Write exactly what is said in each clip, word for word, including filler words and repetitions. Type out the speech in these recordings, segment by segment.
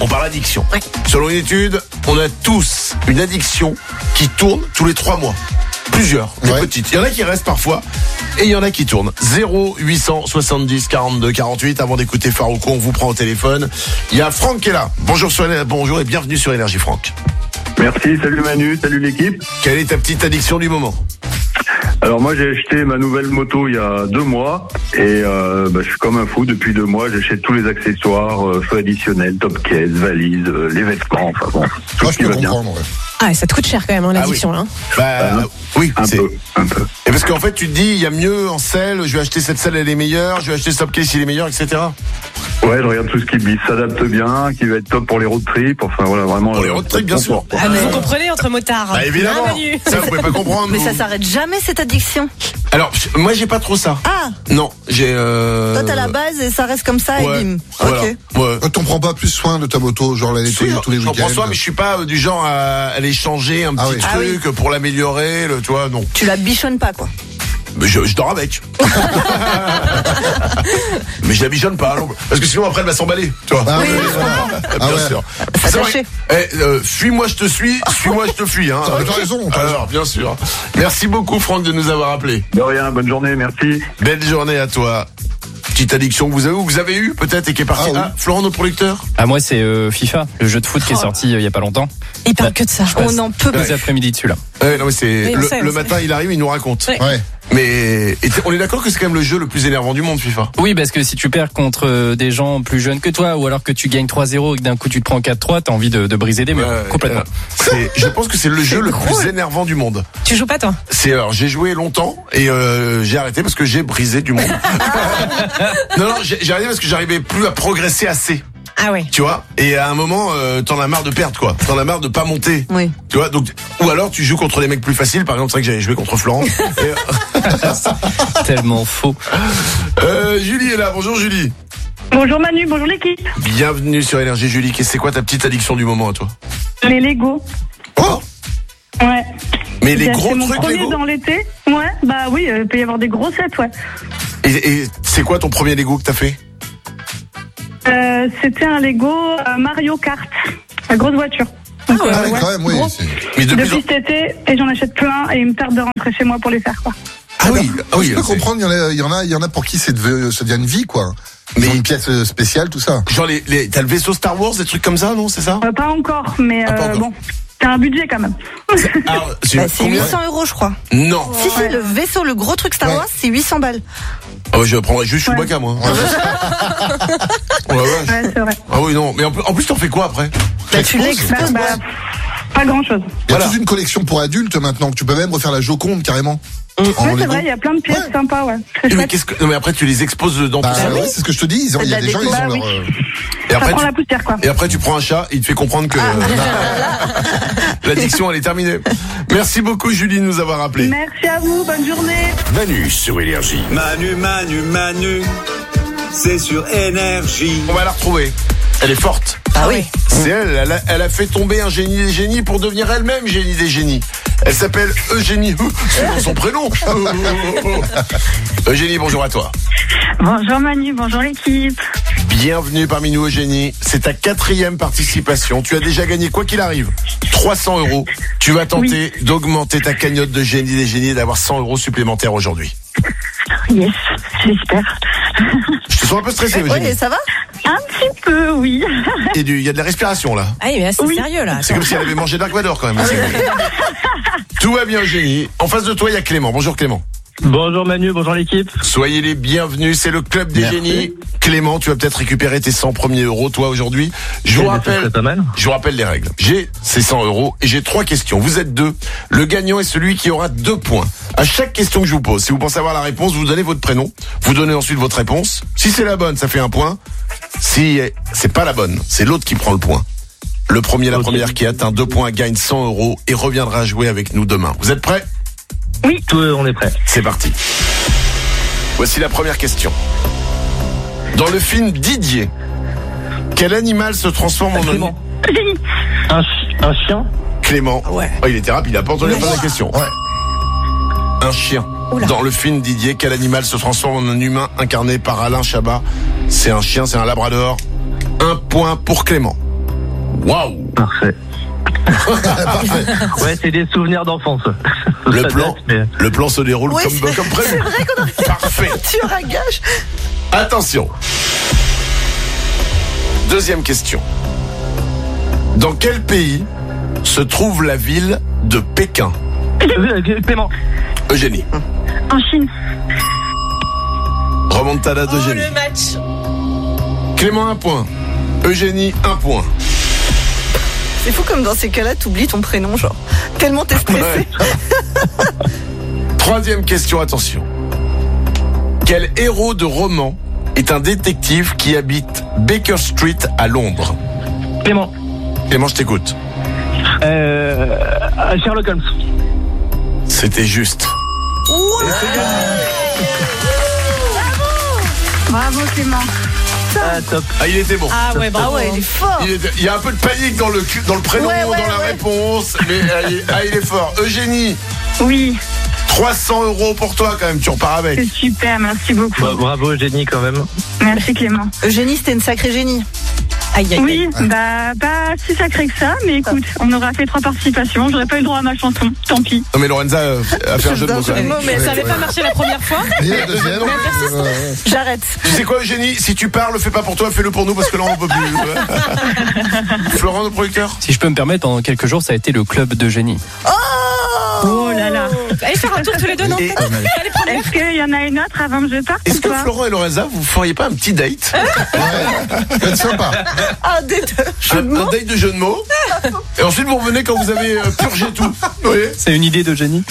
On parle addiction. Ouais. Selon une étude, on a tous une addiction qui tourne tous les trois mois. Plusieurs, des Ouais. petites. Il y en a qui restent parfois et il y en a qui tournent. zéro huit cent soixante-dix quarante-deux quarante-huit. Avant d'écouter Farouko, on vous prend au téléphone. Il y a Franck qui est là. Bonjour, sur, bonjour et bienvenue sur Énergie, Franck. Merci, salut Manu, salut l'équipe. Quelle est ta petite addiction du moment? Alors moi j'ai acheté ma nouvelle moto il y a deux mois et euh, bah, je suis comme un fou depuis deux mois, j'achète tous les accessoires, euh, feux additionnels, top case, valise, euh, les vêtements, enfin bon, tout Moi, ce je qui peux va bien. comprendre. Ouais. Ah, et ça te coûte cher quand même, hein, l'addiction, là. Bah, Euh, oui, Un c'est... peu, un peu. Et parce qu'en fait, tu te dis, il y a mieux en selle, je vais acheter cette selle, elle est meilleure, je vais acheter ce top case, il est meilleur, et cetera. Ouais, je regarde tout ce qui s'adapte bien, qui va être top pour les road trips, enfin voilà, vraiment. Pour les euh, road trips, bien sûr. confort. Ah, mais vous comprenez entre motards. Bah, évidemment. Hein, Manu Ça, vous pouvez pas comprendre. Mais vous. ça s'arrête jamais cette addiction. Alors, moi, j'ai pas trop ça. Ah, Non, j'ai... Euh... toi t'as la base et ça reste comme ça Ouais, et bim. voilà. Ok. Ouais. Toi, t'en prends pas plus soin de ta moto, genre la nettoyer tous les J'en week-ends. prends soin, mais je suis pas euh, du genre à aller changer un petit Ah oui. truc Ah pour l'améliorer, le, tu vois, non. Tu la bichonnes pas quoi. Mais je, je dors avec. Mais je la bichonne pas, non. Parce que sinon après elle va s'emballer, tu vois. Ah Oui, ouais, je voilà. Bien Ah ouais. sûr. Ça C'est vrai. tâchait. Eh, euh, fuis-moi, je te suis. Suis-moi, je te fuis. Hein. T'as- t'as raison, t'as Alors, bien sûr. Merci beaucoup, Franck, de nous avoir appelés. De rien, bonne journée, merci. Belle journée à toi. Petite addiction que vous avez ou que vous avez eu peut-être et qui est partie. Ah oui. Ah, Florent, notre producteur. Ah moi c'est euh, FIFA, le jeu de foot qui est sorti euh, il y a pas longtemps. Il parle que de ça. On n'en peut Tous plus. les après-midi dessus là. Ouais, non, mais c'est Oui, on le, sait, on le sait. matin, il arrive, il nous raconte. Ouais. Ouais. Mais et t- on est d'accord que c'est quand même le jeu le plus énervant du monde, FIFA. Oui parce que si tu perds contre euh, des gens plus jeunes que toi ou alors que tu gagnes trois zéro et que d'un coup tu te prends quatre trois, t'as envie de, de briser des murs. Ouais, Complètement. euh, c'est, je pense que c'est le jeu le plus énervant du monde. Tu joues pas, toi? C'est alors j'ai joué longtemps et euh, j'ai arrêté parce que j'ai brisé du monde. non non, j'ai, j'ai arrêté parce que j'arrivais plus à progresser assez. Ah ouais. Tu vois, et à un moment, euh, t'en as marre de perdre, quoi. T'en as marre de pas monter. Oui. Tu vois, donc, ou alors tu joues contre des mecs plus faciles. Par exemple, c'est vrai que j'avais joué contre Florent. Et, Tellement faux. euh, Julie est là. Bonjour Julie. Bonjour Manu, bonjour l'équipe. Bienvenue sur Énergie Julie. Qu'est-ce c'est quoi ta petite addiction du moment à toi? Les Lego. Oh, Ouais. mais les J'ai gros acheté mon trucs premier Lego. dans l'été. Ouais, bah oui, euh, il peut y avoir des gros sets, ouais. Et, et c'est quoi ton premier Lego que t'as fait? Euh, c'était un Lego euh, Mario Kart, la grosse voiture. Donc, Ah ouais, euh, Ah ouais, ouais, quand même, oui. gros. c'est- Mais depuis. Depuis cet été, et j'en achète plein, et il me tarde de rentrer chez moi pour les faire, quoi. Ah oui, ah oui. Je peux c'est- comprendre, il y en a, il y en a, il y en a pour qui c'est de- ça devient une vie, quoi. Mais- Mais une pièce euh, spéciale, tout ça. Genre les, les t'as le vaisseau Star Wars, des trucs comme ça, non? C'est ça? Euh, pas encore, mais Ah, pas euh, encore. bon, c'est un budget quand même. Alors, c'est Bah, c'est combien? huit cents euros je crois. Non. Si si, le vaisseau, le gros truc Star Ouais. Wars, c'est huit cents balles. Ah ouais, je prendrais juste Chewbacca, moi. Ouais, ouais. Ouais, c'est vrai. Ah oui, non. Mais en plus, en plus, t'en fais quoi après? Bah, tu Bah, l'exposes. bah, pas grand chose. Il y a Voilà. toute une collection pour adultes maintenant, que tu peux même refaire la Joconde carrément. En Ouais, c'est Lego. vrai, il y a plein de pièces Ouais. sympas, ouais. C'est Mais chouette. qu'est-ce que non mais après tu les exposes dans Bah tout ça. ouais, c'est ce que je te dis. Ils ont- Il y a des gens, ils ont Bah leur. oui. euh, Et Ça après prend tu, la poussière, quoi. et après tu prends un chat, il te fait comprendre que l'addiction elle est terminée. Merci beaucoup Julie de nous avoir appelé. Merci à vous, bonne journée. Manu sur Énergie. Manu, Manu, Manu, c'est sur Énergie. On va la retrouver. Elle est forte. Ah oui. C'est elle, elle a, elle a fait tomber un génie des génies pour devenir elle-même génie des génies. Elle s'appelle Eugénie. C'est dans son prénom. Eugénie, bonjour à toi. Bonjour Manu, bonjour l'équipe. Bienvenue parmi nous Eugénie. C'est ta quatrième participation. Tu as déjà gagné quoi qu'il arrive trois cents euros. Tu vas tenter d'augmenter ta cagnotte de génie des génies et d'avoir cent euros supplémentaires aujourd'hui. Yes, j'espère. Je te sens un peu stressé Eugénie. Ouais, ça va? Un petit peu, oui. Et du- il y a de la respiration là. Ah oui, mais là, c'est Oui. sérieux, là. C'est comme si elle avait mangé Dark Vador quand même. Tout va bien Eugénie. En face de toi il y a Clément. Bonjour Clément. Bonjour Manu, bonjour l'équipe. Soyez les bienvenus, c'est le club des Merci. génies. Clément, tu vas peut-être récupérer tes cent premiers euros toi aujourd'hui. Je vous Eh ben, ce rappelle, serait pas mal. je vous rappelle les règles. J'ai ces cent euros et j'ai trois questions. Vous êtes deux. Le gagnant est celui qui aura deux points. À chaque question que je vous pose, si vous pensez avoir la réponse, vous donnez votre prénom. Vous donnez ensuite votre réponse. Si c'est la bonne, ça fait un point. Si c'est pas la bonne, c'est l'autre qui prend le point. Le premier, la Ok. première qui atteint deux points gagne cent euros et reviendra jouer avec nous demain. Vous êtes prêts ? Tout, euh, on est prêt. C'est parti. Voici la première question. Dans le film Didier, quel animal se transforme en Clément. un... Un, chi- un chien. Clément. Ouais. Oh, il était rapide, il a pas entendu la fin de la question. Ouais. Un chien. Oula. Dans le film Didier, quel animal se transforme en un humain incarné par Alain Chabat? C'est un chien, c'est un labrador. Un point pour Clément. Waouh. Parfait. Parfait. Ouais, c'est des souvenirs d'enfance. Le Ça plan, date, mais- le plan se déroule Oui, comme, c'est- comme prévu. C'est vrai qu'on aurait Parfait. tueur à gage. Attention. Deuxième question. Dans quel pays se trouve la ville de Pékin? Euh, Clément. Eugénie. En Chine. Remontada Oh, d'Eugénie. le match. Clément, un point. Eugénie, un point. C'est fou comme dans ces cas-là, t'oublies ton prénom, genre. Tellement t'es stressé. Ouais. Troisième question, attention. Quel héros de roman est un détective qui habite Baker Street à Londres? Clément. Clément, je t'écoute. Euh, Sherlock Holmes. C'était juste. Bravo Clément. Ah, top. Ah, il était bon. Ah ouais, Ah bravo. ouais, il est fort. Il, était- il y a un peu de panique dans le, dans le prénom, Ouais, ouais, dans la ouais. réponse, mais ah, il, ah, il est fort. Eugénie, Oui, trois cents euros pour toi quand même, tu repars avec. c'est super, merci beaucoup. Bah, bravo, Eugénie, quand même. Merci Clément. Eugénie, c'était une sacrée génie. Aïe, aïe, Oui, aïe. bah pas si sacré que ça, mais écoute, on aura fait trois participations, j'aurais pas eu le droit à ma chanson, tant pis. Non mais Lorenza euh, a fait un jeu de mots quand même. Mais ça n'avait pas marché la première fois. Et la deuxième. euh, J'arrête. Tu sais quoi Eugénie, si tu pars, le fais pas pour toi, fais-le pour nous parce que là on peut plus. Florent, le producteur. Si je peux me permettre, pendant quelques jours, ça a été le club d'Eugénie. Oh là là. Allez faire un tour tous les deux, non? Et- Allez, première. Est-ce qu'il y en a une autre avant que je parte Est-ce ou que pas? Florent et Lorenza, vous feriez pas un petit date? C'est sympa. Ah, des deux. Jeu de Un, un mots. date de jeu de mots. Et ensuite vous revenez quand vous avez euh, purgé tout. Vous voyez? C'est une idée d'Eugénie.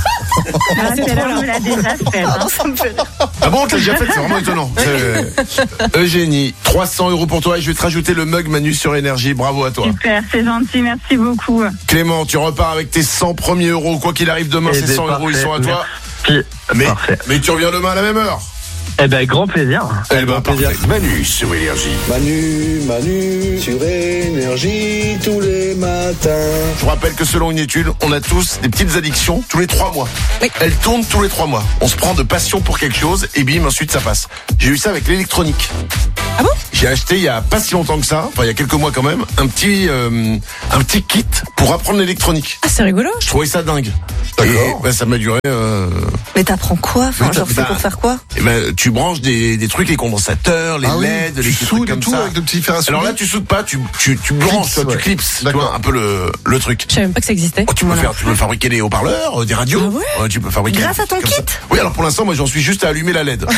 Ah, c'est c'est trop là, on me l'a déjà fait. Pardon, ça me fait rire. Ah bon, on te l'a déjà fait, c'est vraiment étonnant. C'est- Eugénie, trois cents euros pour toi et je vais te rajouter le mug Manu sur Énergie. Bravo à toi. Super, c'est gentil, merci beaucoup. Clément, tu repars avec tes cent premiers euros. Quoi qu'il arrive demain, Eh ces ben, cent euros, ils parfait. sont à toi. Puis, Mais, parfait. mais tu reviens demain à la même heure. Eh ben, grand plaisir. Eh ben, parfait. Manu sur Énergie. Manu, Manu sur Énergie tous les matins. Je vous rappelle que selon une étude, on a tous des petites addictions tous les trois mois. Oui. Elles tournent tous les trois mois. On se prend de passion pour quelque chose et bim, ensuite ça passe. J'ai eu ça avec l'électronique. Ah bon? J'ai acheté il y a pas si longtemps que ça, enfin il y a quelques mois quand même, un petit euh, un petit kit pour apprendre l'électronique. Ah, c'est rigolo. Je trouvais ça dingue. D'accord. Et ben, ça m'a duré. Euh, Mais t'apprends quoi? Enfin, Oui, genre, t'as- c'est pour faire quoi? et ben, tu branches des, des trucs, les condensateurs, les Ah oui, L E D, les tu petits trucs soudes et comme tout ça. avec de petits fers à souder. Alors là, tu soudes pas, tu tu tu branches, Clips, toi, tu ouais. clips, tu D'accord. vois, un peu le le truc. Je savais même pas que ça existait. Oh, tu peux faire, tu peux fabriquer des haut-parleurs, euh, des radios. Ah ouais tu peux fabriquer. Grâce à ton comme ça. kit Oui, alors pour l'instant, moi, j'en suis juste à allumer la L E D.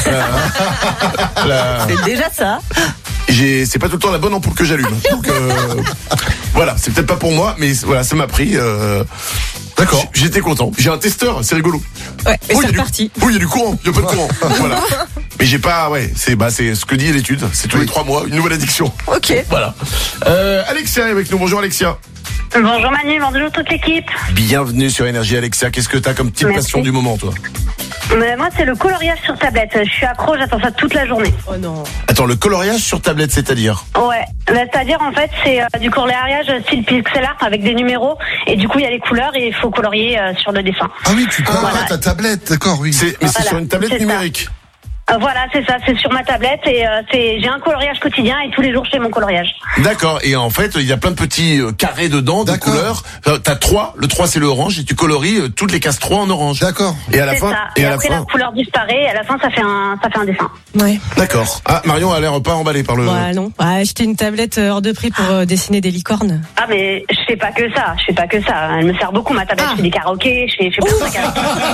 La- la- C'est déjà ça. j'ai, c'est pas tout le temps la bonne ampoule que j'allume. Donc euh, voilà, c'est peut-être pas pour moi, mais voilà, ça m'a pris. Euh, D'accord. j- J'étais content. J'ai un testeur, c'est rigolo. Ouais, mais Oh, il y c'est a du- reparti. Oui, il y a du courant, il y a pas de courant. Voilà. Mais j'ai pas, ouais, c'est bah c'est ce que dit l'étude. C'est tous les trois mois une nouvelle addiction. Ok. Voilà. Euh, Alexia est avec nous. Bonjour Alexia. Bonjour Manu, bonjour toute l'équipe. Bienvenue sur Énergie Alexia. Qu'est-ce que t'as comme petite Merci. passion du moment, toi? Mais moi, c'est le coloriage sur tablette. Je suis accro, j'attends ça toute la journée. Oh non. Attends, le coloriage sur tablette, c'est-à-dire? Ouais, bah, c'est-à-dire en fait, c'est euh, du coloriage style pixel art avec des numéros. Et du coup, il y a les couleurs et il faut colorier euh, sur le dessin. Ah oui, tu prends Voilà. ta tablette, d'accord, oui. C'est, mais c'est Voilà, sur une tablette c'est ça. numérique. Euh, voilà, c'est ça, c'est sur ma tablette et euh, c'est j'ai un coloriage quotidien et tous les jours je fais mon coloriage. D'accord. Et en fait, il y a plein de petits euh, carrés dedans, de D'accord. couleurs. Euh, T'as trois. Le trois, c'est le orange et tu colories euh, toutes les cases trois en orange. D'accord. Et à la C'est fin, ça. et Et, à la après fin. la couleur disparaît et à la fin ça fait un ça fait un dessin. Ouais. D'accord. Ah, Marion a l'air pas emballée par le. Ouais, non. Ouais, acheter une tablette euh, hors de prix pour euh, dessiner des licornes. Ah mais je fais pas que ça, je fais pas que ça. Elle me sert beaucoup ma tablette. Ah. Je fais des karaokés, je fais je fais plein de trucs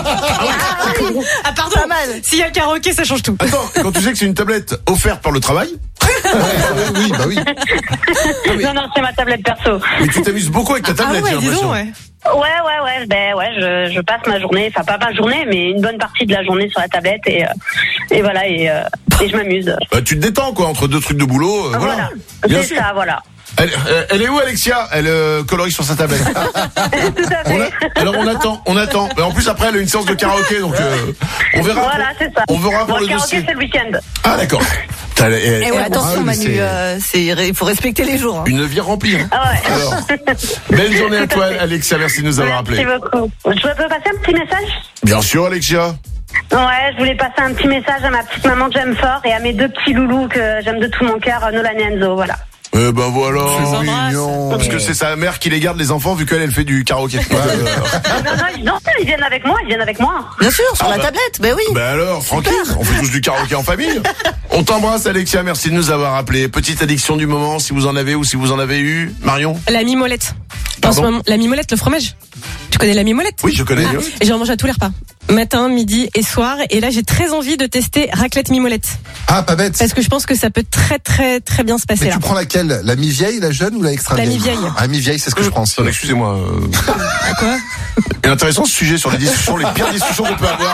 avec. Ah, pardon. Pas mal. S'il y a le karaoké, ça change tout. Attends, quand tu sais que c'est une tablette offerte par le travail, Oui, bah oui. Non non, c'est ma tablette perso. mais tu t'amuses beaucoup avec ta Ah tablette, ouais, j'ai dis l'impression. donc, ouais. Ouais ouais ouais, ben ouais, je, je passe ma journée, enfin pas ma journée, mais une bonne partie de la journée sur la tablette et euh, et voilà et euh, et je m'amuse. Bah, tu te détends quoi entre deux trucs de boulot. euh, voilà. Voilà, Bien c'est sûr. ça, voilà. Elle, euh, elle est où Alexia? Elle euh, colorie sur sa tablette. Tout à On fait. a- alors on attend, on attend. Mais en plus après elle a une séance de karaoké donc euh, on verra. Voilà, c'est ça. On verra pour Bon, le karaoké, dossier. c'est le week-end. Ah d'accord. T'as- elle- Et elle- ouais, attention, Ah oui, Manu, c'est- euh, c'est, il faut respecter les jours. hein. Une vie remplie. Hein. Ah ouais. Alors, belle journée à Tout toi à fait. Alexia, merci de nous avoir Merci appelés. beaucoup. Je peux passer un petit message? Bien sûr Alexia. Ouais, je voulais passer un petit message à ma petite maman que j'aime fort et à mes deux petits loulous que j'aime de tout mon cœur, Nolan et Enzo, voilà. Eh ben voilà. C'est mignon. Parce que c'est sa mère qui les garde, les enfants, vu qu'elle, elle fait du karaoké. Non, non, ils- non, ils viennent avec moi, ils viennent avec moi. Bien sûr, sur Ah la bah- tablette, ben oui. Ben alors, tranquille, on fait tous du karaoké en famille. On t'embrasse, Alexia, merci de nous avoir appelé. Petite addiction du moment, si vous en avez ou si vous en avez eu. Marion? La mimolette. En Pardon ce moment, la mimolette, le fromage. Tu connais la mimolette? Oui, je connais. Ah, bien. et j'en mange à tous les repas. Matin, midi et soir. Et là, j'ai très envie de tester raclette mimolette. Ah, pas bête. Parce que je pense que ça peut très, très, très bien se passer Mais là. tu prends laquelle? La mi-vieille, la jeune ou la extra La vieille? mi-vieille. Ah, mi-vieille, c'est ce que je prends aussi. Attendez, excusez-moi. euh, Quoi? C'est intéressant ce sujet sur les discussions, les pires discussions qu'on peut avoir.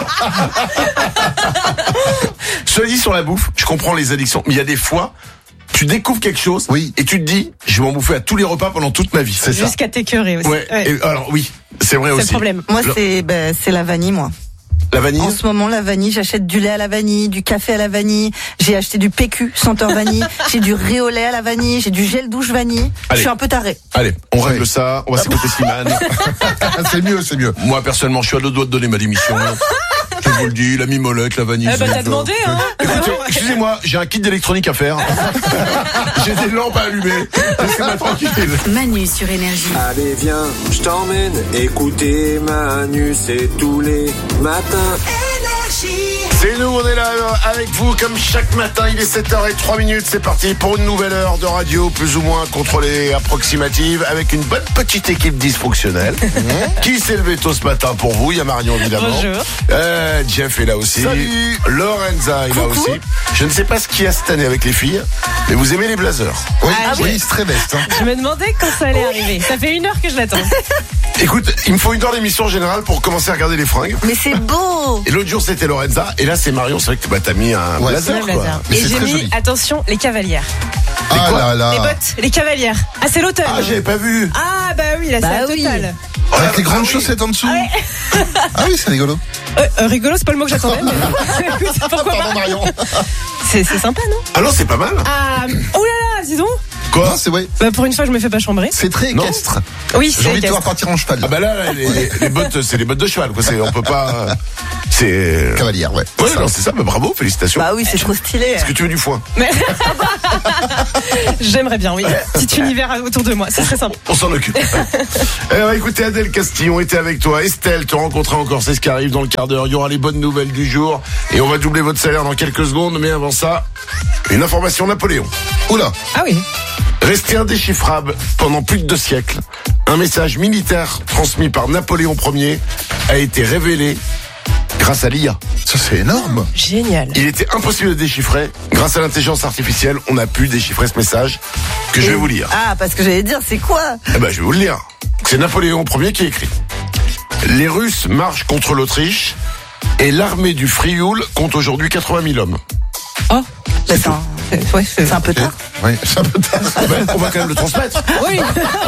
Cela dit, sur la bouffe, je comprends les addictions, mais il y a des fois, tu découvres quelque chose, Oui. et tu te dis, je vais m'en bouffer à tous les repas pendant toute ma vie. C'est ça. Jusqu'à t'écœurer aussi. Ouais. Ouais. Et alors oui, c'est vrai C'est aussi. le problème. Moi, Le- c'est ben, c'est la vanille, moi. La vanille. En ce moment, la vanille, j'achète du lait à la vanille, du café à la vanille. J'ai acheté du P Q senteur vanille. J'ai du riz au lait à la vanille. J'ai du gel douche vanille. Allez. Je suis un peu taré. Allez, on règle Ouais. ça. On va s'écouter Slimane. Ah, c'est mieux, c'est mieux. Moi personnellement, je suis à deux doigts de donner ma démission. Je vous le dis, la mimolette, la vanille. Eh ben, c'est- t'as demandé, hein. Écoutez, excusez-moi, j'ai un kit d'électronique à faire. J'ai des lampes à allumer. Laissez-moi tranquille. Manu sur Énergie. Allez viens, je t'emmène écouter Manu, c'est tous les matins. C'est nous, on est là euh, avec vous comme chaque matin, il est sept heures zéro trois minutes, c'est parti pour une nouvelle heure de radio plus ou moins contrôlée, approximative, avec une bonne petite équipe dysfonctionnelle. Qui s'est levé tôt ce matin pour vous? Il y a Marion évidemment. Bonjour. Euh, Jeff est là aussi. Salut. Lorenza est là aussi. Je ne sais pas ce qu'il y a cette année avec les filles, mais vous aimez les blazers. Oui, Ah, oui, c'est très best. Hein. Je me demandais quand ça allait arriver. Ça fait une heure que je l'attends. Écoute, il me faut une heure d'émission en général pour commencer à regarder les fringues. Mais c'est beau. Et l'autre jour c'était Lorenza, et là c'est Marion, c'est vrai que bah, t'as mis un Ouais, blazer Le quoi. blazer. Mais Et c'est j'ai très mis, joli. attention, les cavalières. Ah quoi là là. Les bottes, les cavalières. Ah, c'est l'automne. Ah, j'avais pas vu. Ah, bah oui, là, Bah c'est la oui. totale. Avec les grandes chaussettes en dessous. Ah oui, c'est rigolo. Euh, euh, rigolo, c'est pas le mot que j'attendais, mais écoute, pourquoi Pardon, pas. Marion. C'est c'est sympa, non? Ah non, c'est pas mal. Ah, oh là là, dis donc. Quoi? Non, c'est vrai. Bah, pour une fois, je me fais pas chambrer. C'est très Non. équestre. Oui, J'ai c'est envie de te voir équestre. partir en cheval. Ah bah là, là, les, les- les bottes, c'est les bottes de cheval. Quoi. C'est, on peut pas. C'est. Cavalière, ouais. Ouais, non, c'est ça. Bah, bravo, félicitations. Bah oui, c'est trop stylé. Est-ce que tu veux du foin? Mais- J'aimerais bien, oui. Petit univers autour de moi, ça serait sympa. On s'en occupe. Alors, écoutez, Adèle Castillon était avec toi. Estelle te rencontrera encore, c'est ce qui arrive dans le quart d'heure. Il y aura les bonnes nouvelles du jour. Et on va doubler votre salaire dans quelques secondes. Mais avant ça, une information Napoléon. Oula. Ah oui. Resté indéchiffrable pendant plus de deux siècles, un message militaire transmis par Napoléon Ier a été révélé grâce à l'I A. Ça, c'est énorme. Génial. Il était impossible de déchiffrer. Grâce à l'intelligence artificielle, on a pu déchiffrer ce message que je vais vous lire. Ah, parce que j'allais dire, c'est quoi? Eh ben, je vais vous le lire. C'est Napoléon Ier qui écrit. Les Russes marchent contre l'Autriche et l'armée du Frioul compte aujourd'hui quatre-vingt mille hommes. Oh. C'est un, Ouais, c'est c'est un peu tard. Oui, c'est un peu tard. Ben, on va quand même le transmettre. Oui.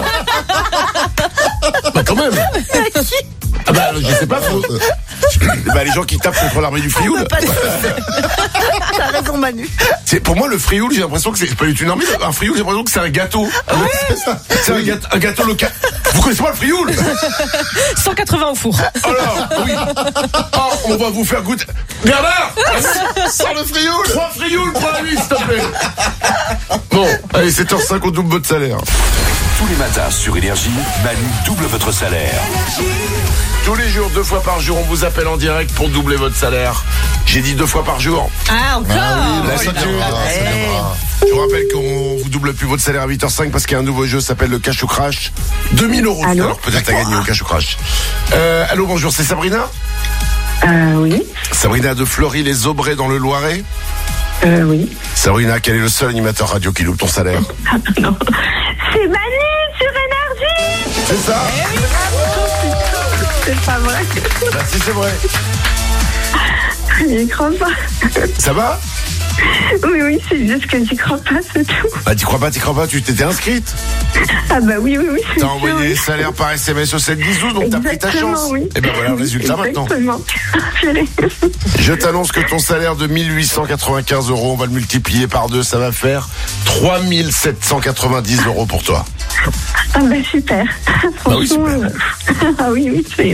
Bah, quand même. Ah bah, je sais pas. Faut... Bah, les gens qui tapent contre l'armée du Frioul. Pas de- T'as raison, Manu. C'est, pour moi, le Frioul, j'ai l'impression que c'est pas du tout une armée. Un Frioul, j'ai l'impression que c'est un gâteau. C'est ça. C'est un gâteau, un gâteau local. Vous connaissez pas le Frioul? cent quatre-vingts au four. Alors, oui. Oh, on va vous faire goûter. Bernard! Sans le frioul. Trois Frioul pour la nuit, s'il te plaît. Bon, allez, sept heures cinq, on double votre salaire. Tous les matins sur Énergie, Manu double votre salaire. Tous les jours, deux fois par jour, on vous appelle en direct pour doubler votre salaire. J'ai dit deux fois par jour. Ah, encore. Ah oui, La ça habitude. viendra, ça viendra. Je vous rappelle qu'on vous double plus votre salaire à huit heures cinq parce qu'il y a un nouveau jeu, ça s'appelle le Cash ou Crash. deux mille euros. Allô Alors peut-être à gagner au Cash ou Crash. Euh, allô, bonjour, c'est Sabrina? Euh, oui. Sabrina de Fleury-les-Aubrais dans le Loiret. Euh, oui. Sabrina, quel est le seul animateur radio qui loupe ton salaire? Non. C'est Manu sur Énergie. C'est ça? C'est pas vrai. Bah, si, c'est vrai. J'y crois pas. Ça va? Oui, oui, c'est juste que j'y crois pas, c'est tout. Bah, t'y crois pas, t'y crois pas, tu t'étais inscrite. Ah bah oui, oui, oui. c'est T'as sûr, envoyé oui. les salaires par S M S au sept dix douze, donc t'as pris ta Exactement, chance. oui. Et ben voilà le résultat maintenant. Exactement. Purée. Je t'annonce que ton salaire de mille huit cent quatre-vingt-quinze euros, on va le multiplier par deux, ça va faire trois mille sept cent quatre-vingt-dix euros pour toi. Ah bah super. Bah oui, Franchement, super. euh, ah oui, oui, c'est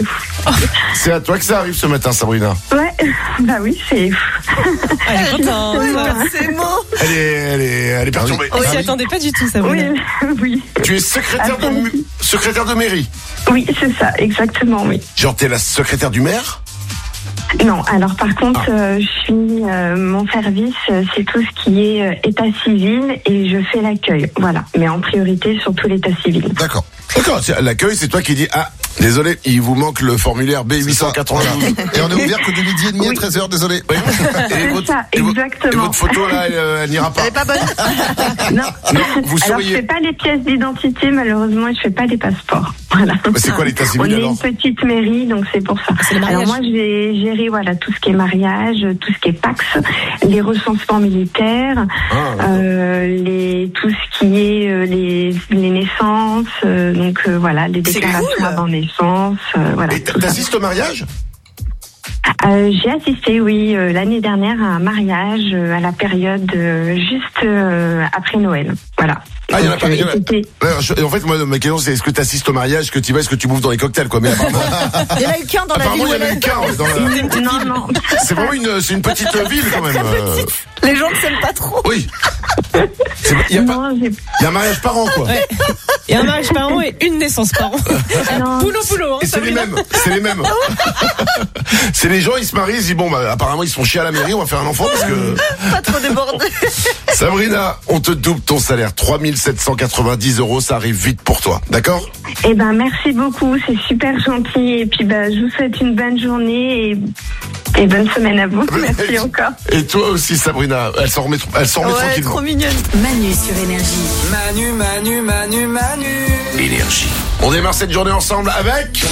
C'est à toi que ça arrive ce matin, Sabrina. Ouais, bah oui, c'est... Elle est contente. C'est mots. Elle est, elle est, elle est perturbée. On s'y attendait pas du tout, Sabrina. Oui, oui. Tu es secrétaire de, mu- secrétaire de mairie. Oui, c'est ça, exactement, oui. Genre, t'es la secrétaire du maire? Non, alors par contre, Ah. euh, je suis euh, mon service, euh, c'est tout ce qui est euh, état civil et je fais l'accueil, voilà. Mais en priorité, surtout l'état civil. D'accord. D'accord, c'est- l'accueil, c'est toi qui dis, ah, désolé, il vous manque le formulaire B huit cent quatre-vingt-douze. Et on est ouvert que de midi et demi à treize heures, désolé. Oui. C'est votre, ça, et votre- exactement. et votre photo, là, elle, euh, elle n'ira pas. Elle est pas bonne. Non, Non, vous alors souriez. je fais pas les pièces d'identité, malheureusement, et je fais pas les passeports. Voilà. Mais c'est quoi l'état civil, On est alors une petite mairie, donc c'est pour ça. C'est le mariage. Alors moi, j'ai géré voilà tout ce qui est mariage, tout ce qui est Pax, les recensements militaires, Ah, euh, les tout ce qui est euh, les, les naissances, euh, donc euh, voilà les C'est déclarations cool. avant naissance, euh, voilà. Et t'assistes au mariage? Euh, j'ai assisté, oui, euh, l'année dernière à un mariage euh, à la période euh, juste euh, après Noël. Voilà. Ah, il y en a Donc, pas, il y en a- euh, c'était- Ouais, je- en fait, moi, ma question, c'est est-ce que tu assistes au mariage, est-ce que tu vas, est-ce que tu bouffes dans les cocktails, quoi. Mais apparemment, Il y en a eu qu'un dans la apparemment, ville il y en où a elle eu est. qu'un, ouais, dans la- Non, non. C'est vraiment une, c'est une petite ville, quand même. euh. Les gens ne s'aiment pas trop. Oui. C'est- Il y a pas, Non, j'ai- il y a un mariage par an, quoi. Ouais. Il y a un mariage par an et une naissance par an. non. Boulot, boulot. Hein, Et c'est les Sabrina. mêmes, c'est les mêmes. C'est les gens, ils se marient, ils se disent bon, bah, apparemment, ils se font chier à la mairie, on va faire un enfant parce que. Pas trop débordé. Sabrina, on te double ton salaire, trois mille sept cent quatre-vingt-dix euros, ça arrive vite pour toi, d'accord? Eh ben, merci beaucoup, c'est super gentil. Et puis, bah, je vous souhaite une bonne journée et, et bonne semaine à vous. Merci encore. Et toi aussi, Sabrina, elle s'en remet, elle s'en remet Ouais, tranquillement. trop mignonne. Manu sur Énergie. Manu, Manu, Manu, Manu. Énergie. On démarre cette journée ensemble avec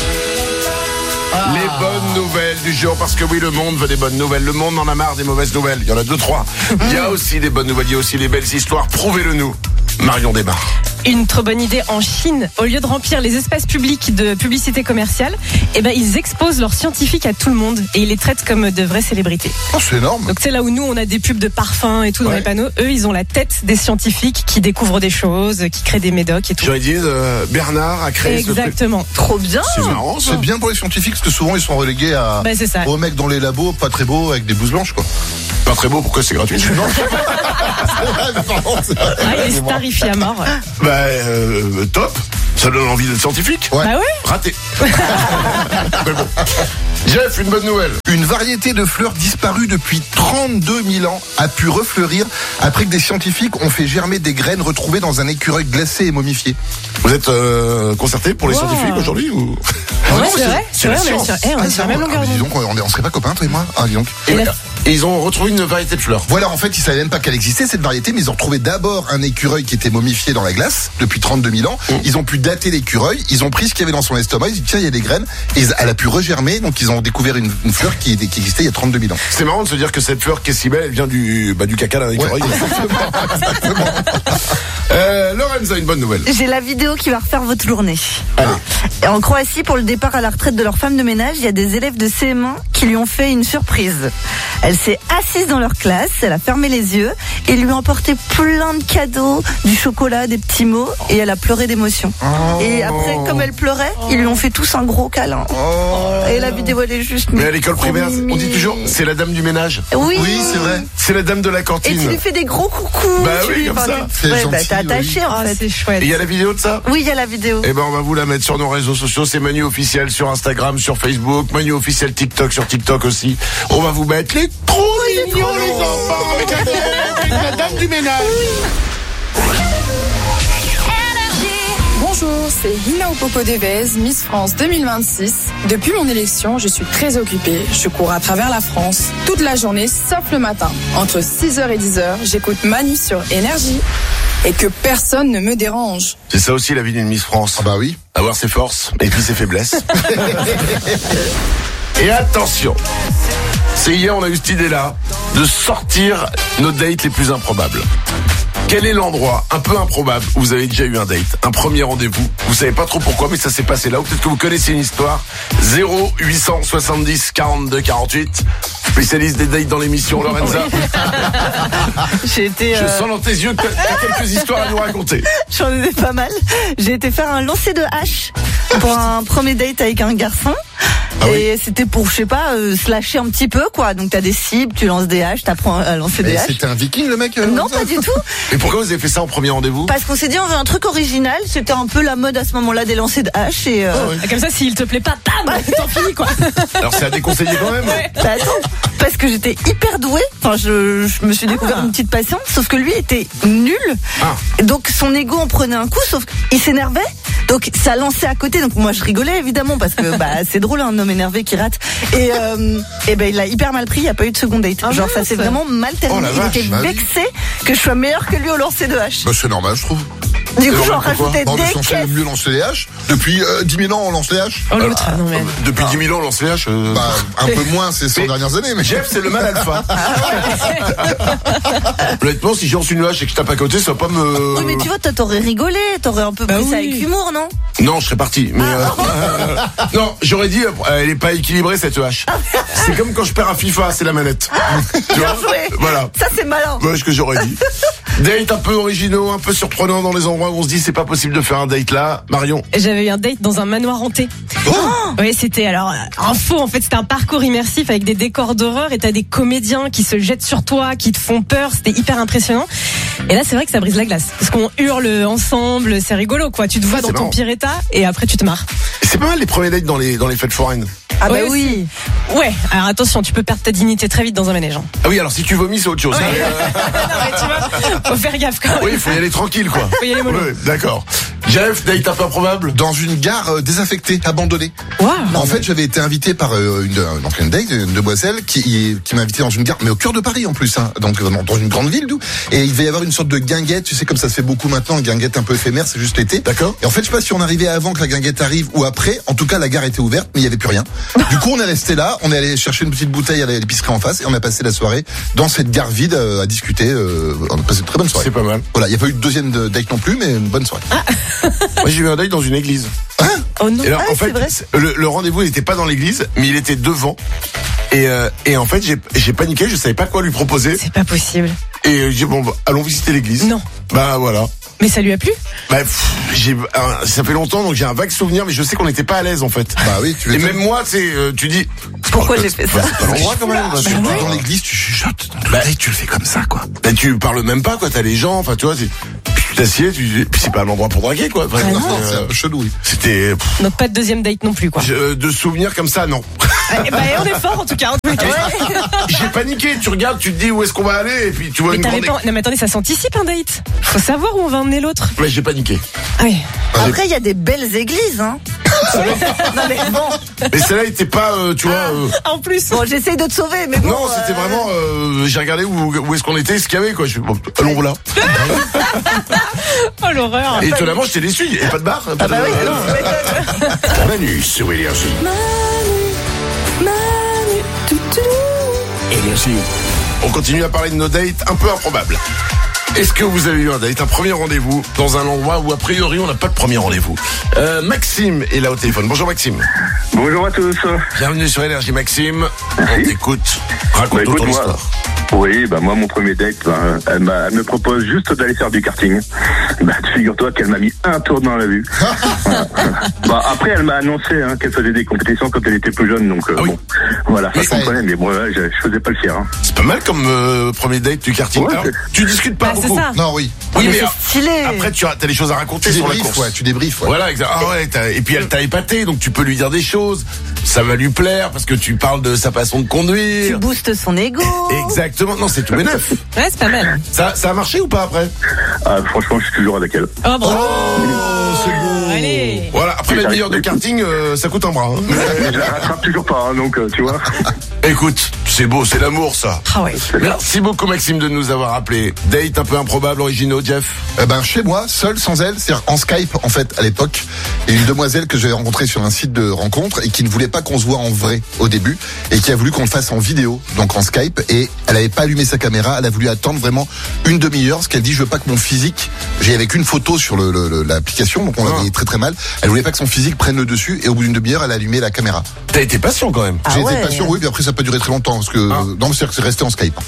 Ah. les bonnes nouvelles du jour, parce que oui, le monde veut des bonnes nouvelles. Le monde en a marre des mauvaises nouvelles. Il y en a deux, trois. Il y a aussi des bonnes nouvelles, il y a aussi les belles histoires. Prouvez-le nous. Marion démarre. Une trop bonne idée en Chine. Au lieu de remplir les espaces publics de publicité commerciale, eh ben, ils exposent leurs scientifiques à tout le monde et ils les traitent comme de vraies célébrités. Oh, c'est énorme. Donc c'est là où nous on a des pubs de parfums et tout dans Ouais. les panneaux. Eux ils ont la tête des scientifiques qui découvrent des choses, qui créent des médocs et tout. J'aurais dit, euh, Bernard a créé ce truc. Exactement. Trop bien. C'est marrant, ça. C'est bien pour les scientifiques parce que souvent ils sont relégués à Bah, c'est ça. aux mecs dans les labos pas très beaux avec des blouses blanches quoi. Pas très beau, pourquoi c'est gratuit? Non, c'est vrai, mais pardon, c'est vrai. Ah, il est starifié à mort. Bah, euh, top. Ça donne envie d'être scientifique. Ouais. Bah ouais. Raté. Mais bon. Jeff, une bonne nouvelle. Une variété de fleurs disparue depuis trente-deux mille ans a pu refleurir après que des scientifiques ont fait germer des graines retrouvées dans un écureuil glacé et momifié. Vous êtes euh, concerté pour les Wow. scientifiques aujourd'hui ou... Ouais, non, c'est c'est- vrai. c'est C'est la vrai, on est science. sur, eh, on est sur la même longueur Ah, mais dis d'onde. donc, on, on serait pas copains toi et moi. Ah, dis donc. Et, Et la- et ils ont retrouvé une variété de fleurs. Voilà, en fait, ils savaient même pas qu'elle existait cette variété, mais ils ont retrouvé d'abord un écureuil qui était momifié dans la glace depuis trente-deux mille ans. Mmh. Ils ont pu dater l'écureuil, ils ont pris ce qu'il y avait dans son estomac, ils ont dit tiens, il y a des graines, et ils- elle a pu regermer, donc ils ont découvert une, une fleur qui, qui existait il y a trente-deux mille ans. C'est marrant de se dire que cette fleur qui est si belle, elle vient du, bah, du caca d'un écureuil. euh, Lorenza, une bonne nouvelle. J'ai la vidéo qui va refaire votre journée. Allez. Et en Croatie, pour le départ à la retraite de leur femme de ménage, il y a des élèves de C M un qui lui ont fait une surprise. Elle s'est assise dans leur classe, elle a fermé les yeux et lui a emporté plein de cadeaux, du chocolat, des petits mots, et elle a pleuré d'émotion. Et après, comme elle pleurait, ils lui ont fait tous un gros câlin. Et la vidéo, elle est juste... Mais à l'école trop primaire, on dit mimi. toujours, c'est la dame du ménage. Oui, Oui, c'est vrai. C'est la dame de la Et cantine. tu lui fais des gros coucous. Bah tu oui, lui comme parles ça. des- C'est Ouais, bah gentil, t'es attaché oui. en Ah, fait. c'est chouette. Et il y a la vidéo de ça? Oui, il y a la vidéo. Eh ben, on va vous la mettre sur nos réseaux sociaux. C'est Manu officiel sur Instagram, sur Facebook, Manu officiel TikTok, sur TikTok aussi. On va vous mettre les trop mignons, les enfants, avec la, avec la dame du ménage. Bonjour, c'est Hina Opopo Devez, Miss France deux mille vingt-six. Depuis mon élection, je suis très occupée. Je cours à travers la France toute la journée, sauf le matin. Entre six heures et dix heures, j'écoute Manu sur Énergie et que personne ne me dérange. C'est ça aussi la vie d'une Miss France. Ah bah oui. Avoir ses forces et puis ses faiblesses. Et attention, c'est hier on a eu cette idée-là de sortir nos dates les plus improbables. Quel est l'endroit un peu improbable où vous avez déjà eu un date, un premier rendez-vous? Vous savez pas trop pourquoi, mais ça s'est passé là. Ou peut-être que vous connaissez une histoire. zéro huit cent soixante-dix quarante-deux quarante-huit. Spécialiste des dates dans l'émission, Lorenza. J'ai été... Je euh, sens dans tes yeux que t'as quelques histoires à nous raconter. J'en ai pas mal. J'ai été faire un lancer de hache pour un premier date avec un garçon. Ah et c'était pour, je sais pas, euh, se lâcher un petit peu, quoi. Donc t'as des cibles, tu lances des haches, t'apprends à lancer des Mais haches. c'était un viking le mec euh, Non, pas du tout. Et pourquoi vous avez fait ça en premier rendez-vous? Parce qu'on s'est dit on veut un truc original. C'était un peu la mode à ce moment-là des lancers de haches et. Euh... Ah, comme ça, s'il te plaît pas, bam, t'en finis quoi. Alors c'est à déconseiller quand même. Ouais. Bah attends, parce que j'étais hyper douée. Enfin, je, je me suis découvert Ah. une petite passion, sauf que lui était nul. Ah. Donc son ego en prenait un coup, sauf qu'il s'énervait. Donc ça lançait à côté. Donc moi je rigolais évidemment parce que bah c'est drôle un homme énervé qui rate. Et euh, et ben il a hyper mal pris. Il y a pas eu de second date. Ah, Genre ça mince. s'est vraiment mal terminé. Oh, la vache, il était bah oui. vexé que je sois meilleure que lui au lancer de hache. Bah c'est normal je trouve. Du coup normal, j'en pourquoi rajoutais On des est censé caisses. mieux lancer les haches. Depuis euh, dix mille ans on lance les haches. Oh l'autre, non mais. Depuis dix mille ans, on lance les haches. euh, Bah un peu moins ces cent Mais- dernières années mais Jeff, c'est le mal alpha. Honnêtement, si j'ai reçu une hache et que je tape à côté, ça va pas me. Oui mais tu vois toi t'aurais rigolé, t'aurais un peu Bah pris ça oui. avec humour non? Non, je serais parti. Mais euh, non, j'aurais dit, euh, elle est pas équilibrée cette hache. C'est comme quand je perds à FIFA, c'est la manette. Tu Bien vois joué. Voilà. Ça c'est malin. Ouais, ce que j'aurais dit. Date un peu originaux, un peu surprenant dans les endroits où on se dit c'est pas possible de faire un date là. Marion. J'avais eu un date dans un manoir hanté. Oh Oui, c'était alors euh, un faux en fait, c'était un parcours immersif avec des décors d'horreur et t'as des comédiens qui se jettent sur toi, qui te font peur, c'était hyper impressionnant. Et là, c'est vrai que ça brise la glace parce qu'on hurle ensemble, c'est rigolo quoi. Tu te vois Ah, dans c'est ton marrant. pire état et après tu te marres. Et c'est pas mal les premiers dates dans les dans les fêtes foraines. Ah bah Ouais, oui. Ouais, alors attention, tu peux perdre ta dignité très vite dans un manège. hein. Ah oui, alors si tu vomis, c'est autre chose. Ouais. Mais, euh, non mais tu vois, faut faire gaffe quand même. oui, il faut y aller tranquille quoi. Faut y aller mollo. Ouais, d'accord. Jeff, date un peu improbable. Dans une gare euh, désaffectée, abandonnée. Waouh. En fait, j'avais été invité par euh, une, euh, donc une date, une demoiselle, qui, qui m'a invité dans une gare, mais au cœur de Paris en plus, hein, donc dans, dans une grande ville, d'où. Et il devait y avoir une sorte de guinguette, tu sais, comme ça se fait beaucoup maintenant, une guinguette un peu éphémère, c'est juste l'été. D'accord. Et en fait, je sais pas si on arrivait avant que la guinguette arrive ou après. En tout cas, la gare était ouverte, mais il y avait plus rien. Du coup, on est resté là, on est allé chercher une petite bouteille à l'épicerie en face, et on a passé la soirée dans cette gare vide euh, à discuter. Euh, on a passé une très bonne soirée. C'est pas mal. Voilà, il n'y a pas eu de deuxième de- date non plus, mais une bonne soirée. Moi, j'ai eu un date dans une église. Oh non. Et alors, Ah, en c'est fait, vrai. c'est- le, le rendez-vous n'était pas dans l'église, mais il était devant. Et, euh, et en fait, j'ai j'ai paniqué, je savais pas quoi lui proposer. C'est pas possible. Et euh, j'ai dit, bon, bah, allons visiter l'église. Non. Bah voilà. Mais ça lui a plu? Bah, pff, j'ai, un- ça fait longtemps, donc j'ai un vague souvenir, mais je sais qu'on n'était pas à l'aise en fait. Bah oui, tu Et m'étonnes. même moi, c'est, euh, tu dis. Pourquoi bah, j'ai fait bah, ça? C'est pas l'endroit quand même. parce que- Surtout dans l'église, tu chuchotes. Dans le date, tu le fais comme ça, quoi. Bah, tu parles même pas, quoi. T'as les gens, enfin, tu vois, c'est- puis tu t'assieds, tu, puis c'est pas l'endroit pour draguer, quoi. Enfin, Ah non. euh, C'est un peu chelou, oui. C'était, pff, Donc pas de deuxième date non plus quoi. je- de souvenirs comme ça, non. Eh ben, on est fort en tout cas. En tous les cas. J'ai paniqué, tu regardes, tu te dis où est-ce qu'on va aller, et puis tu vois Mais une t'avais grande. pas... Non mais attendez, ça s'anticipe un date. Faut savoir où on va emmener l'autre. Mais j'ai paniqué. Ah oui. Après il y a des belles églises hein. Non mais bon. Mais celle-là était pas, euh, tu vois. euh, En plus. Bon, j'essaye de te sauver, mais bon. Non, c'était euh, vraiment. euh, j'ai regardé où, où est-ce qu'on était, ce qu'il y avait, quoi. Je fais, bon, allons voilà. Oh l'horreur. Et étonnamment, j'étais déçu. Il n'y avait pas de bar. Pas Ah bah de- oui, non, tu m'étonnes. Manu sur Énergie. Énergie. On continue à parler de nos dates un peu improbables. Est-ce que vous avez eu un date, un premier rendez-vous dans un endroit où a priori on n'a pas de premier rendez-vous? euh, Maxime est là au téléphone. Bonjour Maxime. Bonjour à tous. Bienvenue sur Énergie Maxime. On t'écoute. Raconte Bah, ton écoute, moi, histoire. Oui, bah moi mon premier date, bah, elle, m'a- elle me propose juste d'aller faire du karting. Bah figure-toi qu'elle m'a mis un tour dans la vue. Voilà. Bah après elle m'a annoncé hein, qu'elle faisait des compétitions quand elle était plus jeune, donc euh, Ah oui. bon, voilà, Mais ça ça je comprenais, mais bon, ouais, je, je faisais pas le fier. Hein. C'est pas mal comme euh, premier date du karting. Ouais, Alors, c'est- tu discutes pas Bah, c'est beaucoup. ça. Non, oui. Oui, mais mais c'est stylé. après tu as, t'as des choses à raconter Tu sur la débriefes, course. ouais, tu débriefes, ouais. Voilà, exact. Ah ouais, t'as- et puis elle t'a épaté, donc tu peux lui dire des choses. Ça va lui plaire parce que tu parles de sa façon de Tu conduire. boostes son ego. Exactement. Non, c'est tout bénef. Ouais, c'est pas mal. Ça, ça a marché ou pas après? Ah, franchement, je suis toujours avec elle. Oh bravo. Oh, c'est beau. Allez. Voilà, après Mais la ça- meilleure de karting, euh, ça coûte un bras. hein. Je la rattrape toujours pas, hein, donc euh, tu vois. Écoute, c'est beau, c'est l'amour ça. Ah ouais. Merci beaucoup Maxime de nous avoir appelé. Date un peu improbable, originaux, Jeff. Eh ben chez moi, seul, sans elle, c'est-à-dire en Skype en fait à l'époque, et une demoiselle que j'avais rencontrée sur un site de rencontre et qui ne voulait pas qu'on se voit en vrai au début et qui a voulu qu'on le fasse en vidéo, donc en Skype, et elle avait pas allumé sa caméra, elle a voulu attendre vraiment une demi-heure, parce qu'elle dit je veux pas que mon physique, j'ai avec une photo sur le, le- le- l'application, donc on la Ah. voyait très très mal, elle voulait pas que son physique prenne le dessus et au bout d'une demi-heure elle a allumé la caméra. T'as été patient quand même. Ah J'ai ouais. été patient, oui, puis après ça n'a pas duré très longtemps parce que Ah. non, c'est-à-dire que c'est resté en Skype.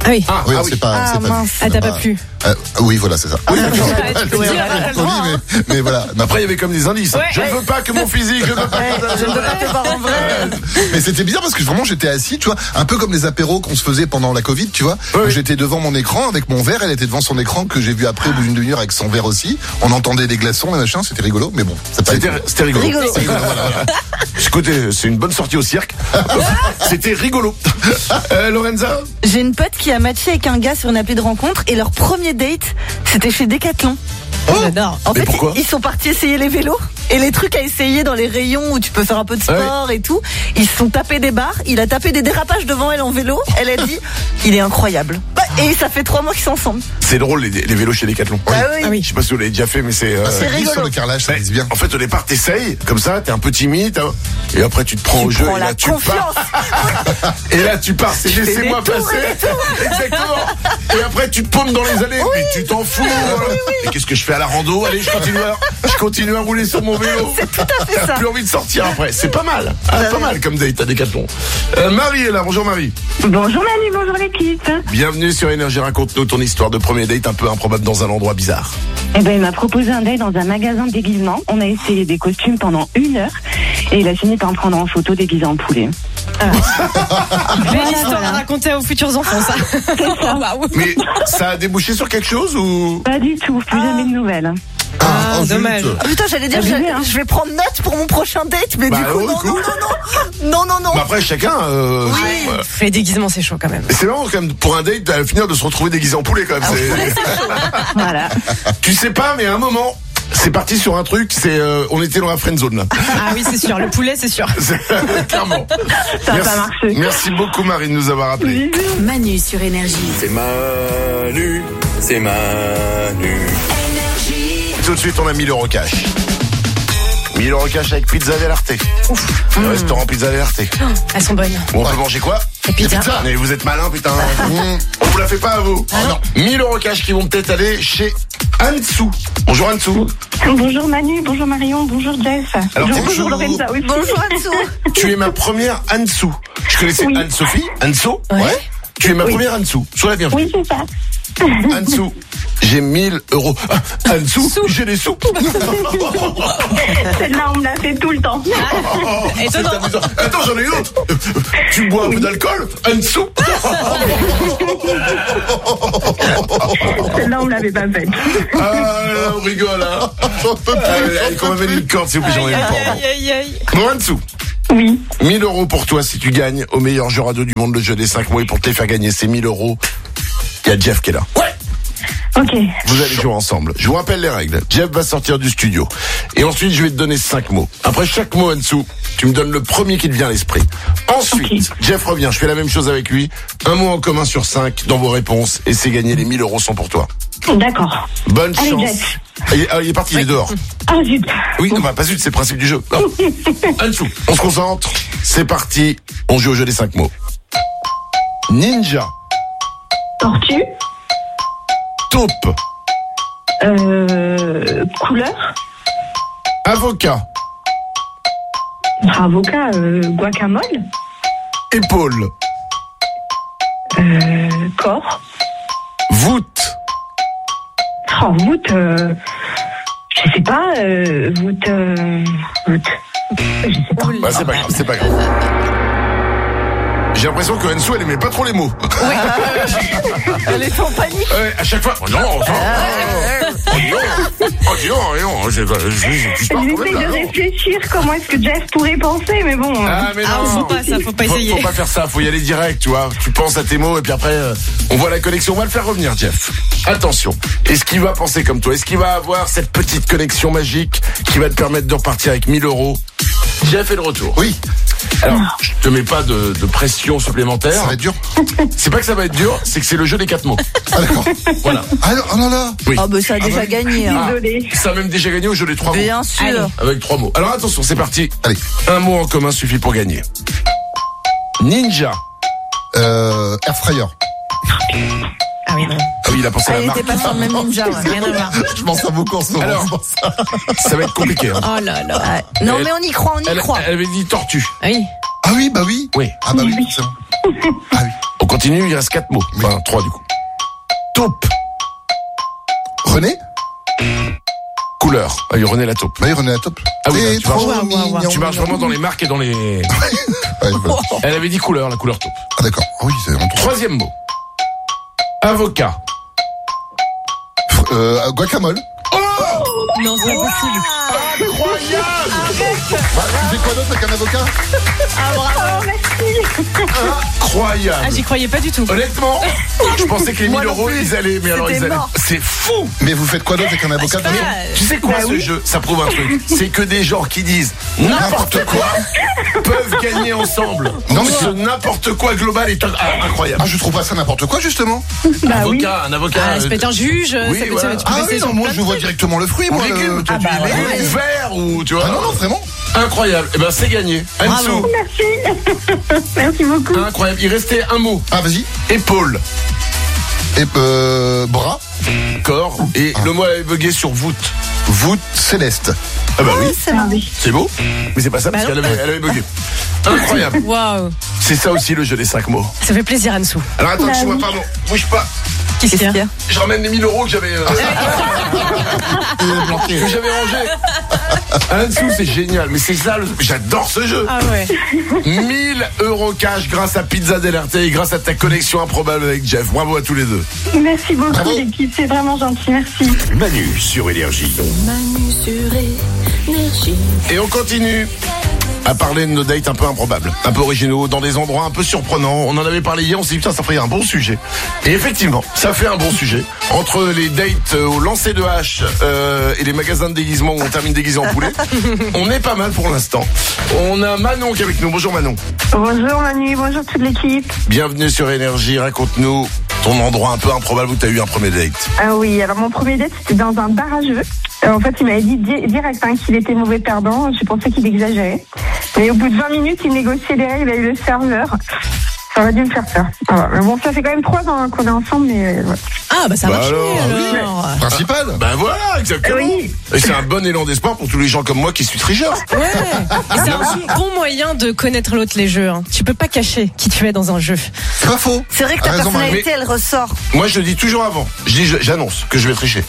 Ah oui. Ah, Oui, ah c'est oui. pas, Ah, c'est pas mince. vu. Ah, t'as pas Bah, pu. euh, oui, voilà, c'est ça. Oui, d'accord. Ah, tu peux dire, Pas promis, mais, mais voilà. Mais Après, il y avait comme des indices. Ouais, je ne ouais. veux pas que mon physique, je ne veux pas Ouais, que je ne veux pas te voir en vrai. Mais c'était bizarre parce que vraiment j'étais assis, tu vois, un peu comme les apéros qu'on se faisait pendant la Covid, tu vois. Oui, oui. J'étais devant mon écran avec mon verre, elle était devant son écran que j'ai vu après au bout d'une demi-heure avec son verre aussi. On entendait des glaçons et machin, c'était rigolo, mais bon, c'est pas C'était, rigolo. c'était rigolo. Rigolo. C'était rigolo, voilà, voilà. Écoutez, c'est une bonne sortie au cirque. C'était rigolo. Euh, Lorenza? J'ai une pote qui a matché avec un gars sur une appli de rencontre et leur premier date, c'était chez Decathlon. Oh, j'adore. En Mais fait, pourquoi ils ils sont partis essayer les vélos et les trucs à essayer dans les rayons où tu peux faire un peu de sport et tout. Ils se sont tapés des barres. Il a tapé des dérapages devant elle en vélo. Elle a dit, il est incroyable. Bah, et ça fait trois mois qu'ils sont ensemble. C'est drôle, les, les vélos chez Decathlon. Ah oui. Ah oui. Je sais pas si vous l'avez déjà fait, mais c'est... euh, Ah, c'est rigolo. sur le carrelage, ça Ouais. glisse bien. En fait, au départ, t'essayes, comme ça, t'es un peu timide, hein, et après, tu te prends Tu au jeu, prends et la là, tu confiance. pars. Et là, tu pars, c'est fais laissez-moi des tours passer. et Exactement. Et après, tu te paumes dans les allées, mais tu t'en fous. voilà. Et qu'est-ce que je fais à la rando? Allez, je continue à, je continue à rouler sur mon vélo. C'est tout à fait T'as ça. plus envie de sortir après. C'est pas mal. Ah, pas mal comme date à Decathlon. Euh, Marie est là. Bonjour, Marie. Bonjour Manu, bonjour l'équipe. Bienvenue sur Énergie. Raconte-nous ton histoire de premier date un peu improbable dans un endroit bizarre. Eh ben, il m'a proposé un date dans un magasin de déguisement. On a essayé des costumes pendant une heure et il a fini par me prendre en photo déguisé en poulet. Belle histoire à raconter aux futurs enfants, ça. Waouh. Mais ça a débouché sur quelque chose ou? Pas du tout, plus jamais de nouvelles. Ah, Ah, oh, zut. dommage. Ah, putain, j'allais dire, Abusé, je, hein. je vais prendre note pour mon prochain date, mais Bah, du coup, ouais, non, cool. non, non, non, non, non, non. Bah après, chacun. Euh, Oui. ouais. Les déguisements, c'est chaud quand même. C'est marrant quand même pour un date à finir de se retrouver déguisé en poulet quand même. c'est- Voilà. Tu sais pas, mais à un moment, c'est parti sur un truc. C'est euh, on était dans la friend zone là. Ah oui, c'est sûr. Le poulet, c'est sûr. C'est- Clairement. Ça a Merci, pas marché. merci beaucoup Marie de nous avoir appelé. Manu sur Énergie. C'est Manu, c'est Manu. Tout de suite, on a mille euros cash. mille euros cash avec Pizza Dell'Arte. Le restaurant Pizza Dell'Arte. Elles sont bonnes. Où on peut manger quoi? Et pizza. Mais vous êtes malin, putain. Mmh. On vous la fait pas à vous. Ah non. mille euros cash qui vont peut-être aller chez Anne-Sou. Bonjour Anne-Sou. Bonjour Manu, bonjour Marion, bonjour Jeff. Alors, bonjour, bonjour. Lorenza aussi. Bonjour Anne-Sou. Tu es ma première Anne-Sou. Je connaissais Oui. Anne-Sophie. Anne-Sou. Ouais. Tu es ma Oui. première Anne-Sou. Sois la bienvenue. Oui, c'est ça. Anne-Sou, j'ai mille euros. Ah, Anne-Sou, j'ai des sous. Celle-là, on me l'a fait tout le temps. Oh, c'est Étonnant. amusant. Attends, j'en ai une autre. Tu bois un peu d'alcool? Anne-Sou. Celle-là, on me l'avait pas faite. Ah, on rigole, hein. Allez, allez, qu'on m'amène une corde, s'il vous plaît, j'en ai une Aïe, corde. aïe, aïe, aïe. Bon, Anne-Sou. Oui. mille euros pour toi si tu gagnes au meilleur jeu radio du monde, le jeu des cinq mots. Et pour te les faire gagner ces mille euros, il y a Jeff qui est là. Ouais. Ok. Vous allez jouer ensemble. Je vous rappelle les règles. Jeff va sortir du studio. Et ensuite, je vais te donner cinq mots. Après chaque mot en dessous, tu me donnes le premier qui te vient à l'esprit. Ensuite, Okay. Jeff revient. Je fais la même chose avec lui. Un mot en commun sur cinq dans vos réponses. Et c'est gagné. Les mille euros sont pour toi. D'accord. Bonne Allez, chance. Jeff. Ah, il est- ah, il est parti, il est dehors. Ah, zut. Oui, non, bah, pas zut, c'est le principe du jeu. Non. En dessous, on se concentre. C'est parti. On joue au jeu des cinq mots. Ninja. Tortue. Taupe. Euh, couleur. Avocat. Avocat. Euh, guacamole. Épaule. Euh, corps. Voûte. Oh, voûte. Euh, je sais pas. Euh, voûte. Euh, voûte. Je sais pas. Bah, c'est pas grave, c'est pas grave. J'ai l'impression que Enso, elle aimait pas trop les mots. Elle est en panique. Ouais, à chaque fois. Oh non, attends. Oh non. Oh dis donc, oh non, j'ai- je- je- je- je pars quand J'essaie même, là, de non. réfléchir comment est-ce que Jeff pourrait penser, mais bon. Ah mais non, Ah, faut pas ça, faut pas faut, essayer. faut pas faire ça, faut y aller direct, tu vois. Tu penses à tes mots et puis après, euh, on voit la connexion. On va le faire revenir, Jeff. Attention. Est-ce qu'il va penser comme toi? Est-ce qu'il va avoir cette petite connexion magique qui va te permettre de repartir avec mille euros? Jeff est de retour. Oui. Alors, je te mets pas de, de pression supplémentaire. Ça va être dur. C'est pas que ça va être dur, c'est que c'est le jeu des quatre mots. Ah d'accord. Voilà. Ah non, oh là là. Oui. Oh, bah, ça a déjà ouais. gagné. Hein. Désolée. Ça a même déjà gagné au jeu des trois mots. Bien sûr. Allez. Avec trois mots. Alors attention, c'est parti. Allez. Un mot en commun suffit pour gagner. Ninja. Euh, air fryer. Ah oui, non. Ah oui, il a pensé à Ah, la il marque. était pas sur le même ninja. Ouais. Rien à voir. Je pense à beaucoup en ce moment. Alors. c'est pour ça. Ça va être compliqué. Hein. Oh là là. Non, Elle- mais on y croit, on y Elle, croit. elle avait dit tortue. Ah oui. Ah oui, bah oui. Oui. Ah bah oui, forcément. Ah oui. On continue, il reste quatre mots. Enfin, trois du coup. Taupe. René? Couleur. Ah oui, René la taupe. Oui, René la taupe. Ah oui, C'est là, tu marches, trop mignon. tu marches vraiment dans les marques et dans les... Ouais, voilà. Elle avait dit couleur, la couleur taupe. Ah d'accord. Ah oui, c'est en Troisième mot. Avocat. Euh, guacamole. Non, c'est pas possible. Incroyable. Bah, tu fais quoi d'autre avec un avocat? Ah, bravo, merci. Incroyable. Ah, j'y croyais pas du tout. Honnêtement, je pensais que les Moi mille non euros, plus. ils allaient, mais alors ils C'était allaient. mort. C'est fou. Mais vous faites quoi d'autre avec un avocat? Ah, de toute c'est façon pas- Tu sais quoi, Bah ce oui. jeu? Ça prouve un truc. C'est que des gens qui disent n'importe quoi peuvent gagner ensemble. Non, Non, mais mais c'est- ce n'importe quoi global est inc- ah, incroyable. Ah, je trouve pas ça n'importe quoi, justement. Bah oui. avocat, un avocat. Ah, ça peut être un juge, oui, ça peut, voilà. ça, tu peux Ah passer oui, sur non, moi plein de je vois trucs. directement le fruit, Ou moi. légumes, le- toi, Ah tu bah dis légumes, ouais. ou vert, ou tu vois. Ah non, non, vraiment. Incroyable. Eh ben, c'est gagné. Anne-Sou. Merci. Merci beaucoup. Incroyable. Il restait un mot. Ah, vas-y. Épaule. Et euh, bras. Corps. Et le mot avait bugué sur voûte. Voûte céleste. Ah bah oui. C'est marrant. C'est beau. Mais c'est pas ça, parce Bah non. qu'elle avait, elle avait bugué. Incroyable. Waouh. C'est ça aussi le jeu des cinq mots. Ça fait plaisir, Anne-Sou. Alors attends, Bah excuse-moi, oui. pardon. Bouge pas. Qu'est-ce qu'il y a? Je ramène les mille euros que j'avais euh, que j'avais rangés. Anne-Sou, c'est génial. Mais c'est ça, le... j'adore ce jeu. Ah ouais. mille euros cash grâce à Pizza Del Arte et grâce à ta connexion improbable avec Jeff. Bravo à tous les deux. Merci beaucoup, Bravo. l'équipe. C'est vraiment gentil. Merci. Manu sur Énergie. Manu sur Énergie. Et on continue à parler de nos dates un peu improbables, un peu originaux, dans des endroits un peu surprenants. On en avait parlé hier, on s'est dit putain, ça ferait un bon sujet. Et effectivement, ça fait un bon sujet. Entre les dates euh, au lancer de hache euh, et les magasins de déguisement où on termine déguisé en poulet, on est pas mal pour l'instant. On a Manon qui est avec nous. Bonjour Manon. Bonjour Manu, bonjour toute l'équipe. Bienvenue sur Énergie. Raconte-nous ton endroit un peu improbable où tu as eu un premier date. Ah oui, alors mon premier date c'était dans un bar à jeux. Euh, en fait, il m'avait dit di- direct hein, qu'il était mauvais perdant. Je pensais qu'il exagérait. Mais au bout de vingt minutes, il négociait les règles avec le serveur. Ça aurait dû me faire peur. Ah, mais bon, ça fait quand même trois ans hein, qu'on est ensemble, mais ouais. Ah bah ça a Bah marché alors, alors. Principal. Ben voilà, exactement. Oui. Et c'est un bon élan d'espoir pour tous les gens comme moi qui suis tricheur. Ouais. Et c'est un bon moyen de connaître l'autre, les jeux. hein. Tu peux pas cacher qui tu es dans un jeu. C'est pas faux. C'est vrai que ta Ah, raison, Marie. personnalité, elle ressort. Moi, je le dis toujours avant. Je dis, je- j'annonce que je vais tricher.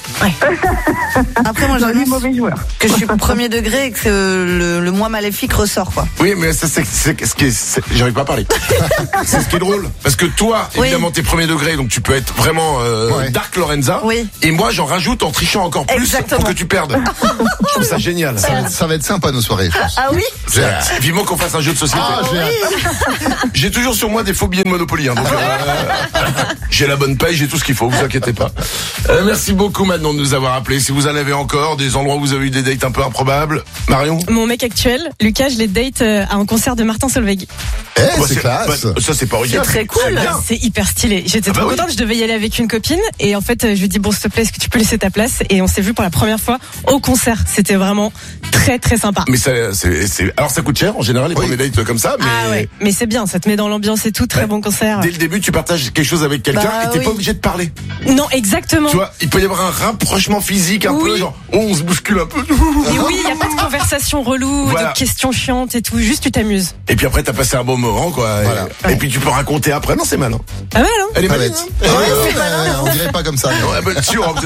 Après, moi, Dans les j'annonce mauvais joueurs. que je suis premier degré et que le, le moi maléfique ressort, quoi. Oui, mais ça, c'est, c'est ce qui est, c'est- j'arrive pas à parler. C'est ce qui est drôle. Parce que toi, Oui. évidemment, t'es premier degré, donc tu peux être vraiment, euh, Ouais. Dark Lorenza. Oui. Et moi, j'en rajoute en trichant encore plus Exactement. pour que tu perdes. Je trouve ça génial. Ça va, être, ça va être sympa nos soirées, je pense. Ah oui? J'ai hâte. Vivement qu'on fasse un jeu de société. Ah, j'ai hâte. J'ai toujours sur moi des faux billets de Monopoly. Hein, donc, euh, j'ai la bonne paye, j'ai tout ce qu'il faut, vous inquiétez pas. Euh, merci beaucoup maintenant de nous avoir appelés. Si vous en avez encore, des endroits où vous avez eu des dates un peu improbables. Marion? Mon mec actuel, Lucas, je l'ai date euh, à un concert de Martin Solveig. Eh, Bah, c'est classe. bah, ça, c'est pas original. C'est très cool. bien. C'est hyper stylé. J'étais Ah bah trop oui. contente, je devais y aller avec une copine et en fait euh, je lui dis bon s'il te plaît est-ce que tu peux laisser ta place et on s'est vu pour la première fois au concert. C'était vraiment très très sympa. Mais ça, c'est, c'est, alors ça coûte cher en général les Oui. premiers dates comme ça, mais Ah ouais, mais c'est bien, ça te met dans l'ambiance et tout, très Ouais. bon concert. dès le début tu partages quelque chose avec quelqu'un Bah et t'es oui. pas obligé de parler. Non, exactement. Tu vois, il peut y avoir un rapprochement physique un Oui. peu, genre oh, on se bouscule un peu. Et oui, il y a pas de conversation relou, Voilà. de questions chiantes et tout, juste tu t'amuses. Et puis après t'as passé un bon moment quoi. Et- Voilà. Et, puis tu peux raconter après. Non c'est malin. Pas mal hein. Elle est Pas malin. bête. Hein. Ah ouais, ouais, ouais, on dirait pas comme ça. non. Ouais, bah, sûr, hein,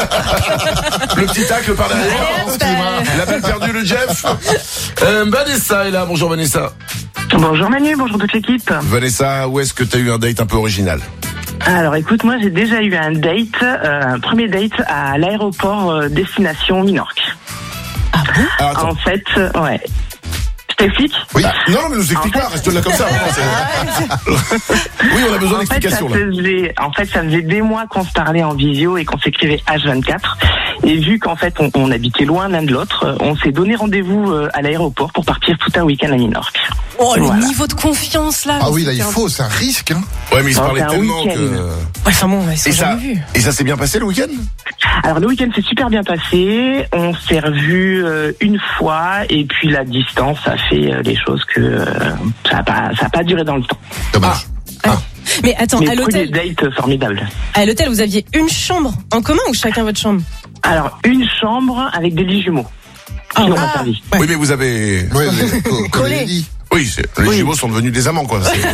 le petit tacle par derrière. Excuse-moi. La balle perdue de Jeff. Euh, Vanessa est là. Bonjour Vanessa. Bonjour Manu, bonjour toute l'équipe. Vanessa, où est-ce que t'as eu un date un peu original? Alors écoute, moi j'ai déjà eu un date, euh, un premier date à l'aéroport euh, destination Minorque. Ah bon? Alors, attends. En fait, euh, ouais. Je t'explique? Oui. Bah, non, mais nous explique En pas, fait- reste là comme ça. vraiment, c'est- oui, on a besoin En fait, ça d'explications là. faisait, en fait, ça faisait des mois qu'on se parlait en visio et qu'on s'écrivait H vingt-quatre. Et vu qu'en fait, on, on habitait loin l'un de l'autre, euh, on s'est donné rendez-vous euh, à l'aéroport pour partir tout un week-end à Minorque. Oh, le Voilà. niveau de confiance là. Ah oui, là, il c'était un- faut, c'est un risque. Hein. Ouais, mais ils se Non, parlaient c'est un tellement week-end. que. Ouais, enfin bon, ils sont Et ça, jamais vus. et ça s'est bien passé le week-end? Alors le week-end s'est super bien passé, on s'est revus euh, une fois et puis la distance a fait euh, des choses que euh, ça n'a pas, ça a pas duré dans le temps. Dommage. Ah. Mais attends, Mais à premier l'hôtel, date euh, formidable. à l'hôtel, vous aviez une chambre en commun ou chacun votre chambre? Alors une chambre avec des lits jumeaux qui Ah, n'ont ah. pas servi. Oui, mais vous avez. Ouais, les- co- collés les lits. Oui, c'est, les Oui. jumeaux sont devenus des amants, quoi. C'est-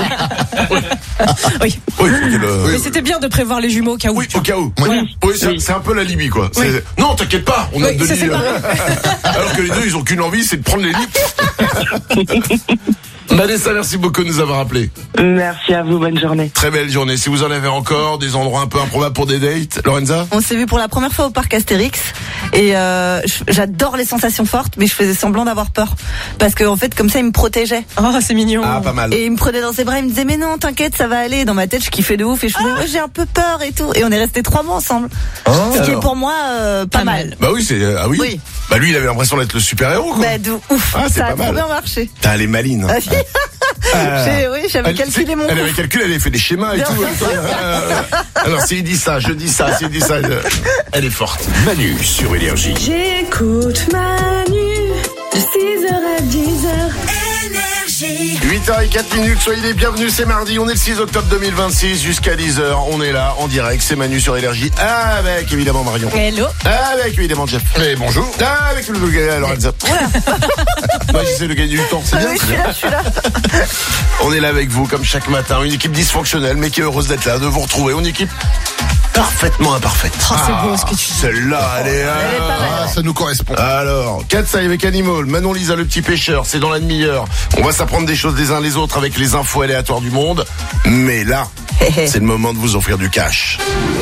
Oui. Oui, c'est le- Mais c'était bien de prévoir les jumeaux au cas où. Oui, au cas où. Voilà. Oui, c'est, c'est un peu la Libye, quoi. Oui. C'est- Non, t'inquiète pas, on a Oui, Denis. ça, c'est pareil. Alors que les deux, ils ont qu'une envie, c'est de prendre les livres. Vanessa, merci beaucoup de nous avoir appelés. Merci à vous, bonne journée. Très belle journée. Si vous en avez encore des endroits un peu improbables pour des dates, Lorenza? On s'est vu pour la première fois au parc Astérix et euh, je- j'adore les sensations fortes, mais je faisais semblant d'avoir peur parce que en fait comme ça il me protégeait. Oh, c'est mignon. Ah, pas mal. Et il me prenait dans ses bras, il me disait mais non t'inquiète ça va aller. Dans ma tête je kiffais de ouf et je faisais ouais, j'ai un peu peur et tout. Et on est restés trois mois ensemble. Ce qui est Alors. pour moi euh, pas, Pas mal. mal. Bah oui, c'est, ah oui. Oui. Bah lui, il avait l'impression d'être le super-héros, quoi. Bah de ouf. Ah, c'est ça pas a trop mal. bien marché. T'as les malines. hein. Ah. J'ai- oui, j'avais Elle- calculé c'est- mon Elle avait coup. calculé, elle avait fait des schémas et Bien tout. sûr. Euh, Alors, s'il dit ça, je dis ça, s'il dit ça, euh, elle est forte. Manu sur Énergie. J'écoute Manu de six heures à dix heures. Énergie. huit heures zéro quatre minutes, soyez les bienvenus, c'est mardi, on est le six octobre deux mille vingt-six, jusqu'à dix heures, on est là, en direct, c'est Manu sur Énergie, avec évidemment Marion. Hello. Avec évidemment Jeff. Et bonjour. Avec le gars Lorenza. Moi j'essaie de gagner du temps, c'est Ah bien. oui, je c'est suis bien. là, je suis là. On est là avec vous, comme chaque matin, une équipe dysfonctionnelle, mais qui est heureuse d'être là, de vous retrouver, une équipe parfaitement imparfaite. Oh, c'est beau ce que tu dis. Celle-là, elle est... Elle est pas mal. Ah, ça nous correspond. Alors, Katsai avec Animal, Manon Lisa le petit pêcheur, c'est dans la demi-heure. On va s'apprendre des choses des uns les autres avec les infos aléatoires du monde. Mais là, c'est le moment de vous offrir du cash.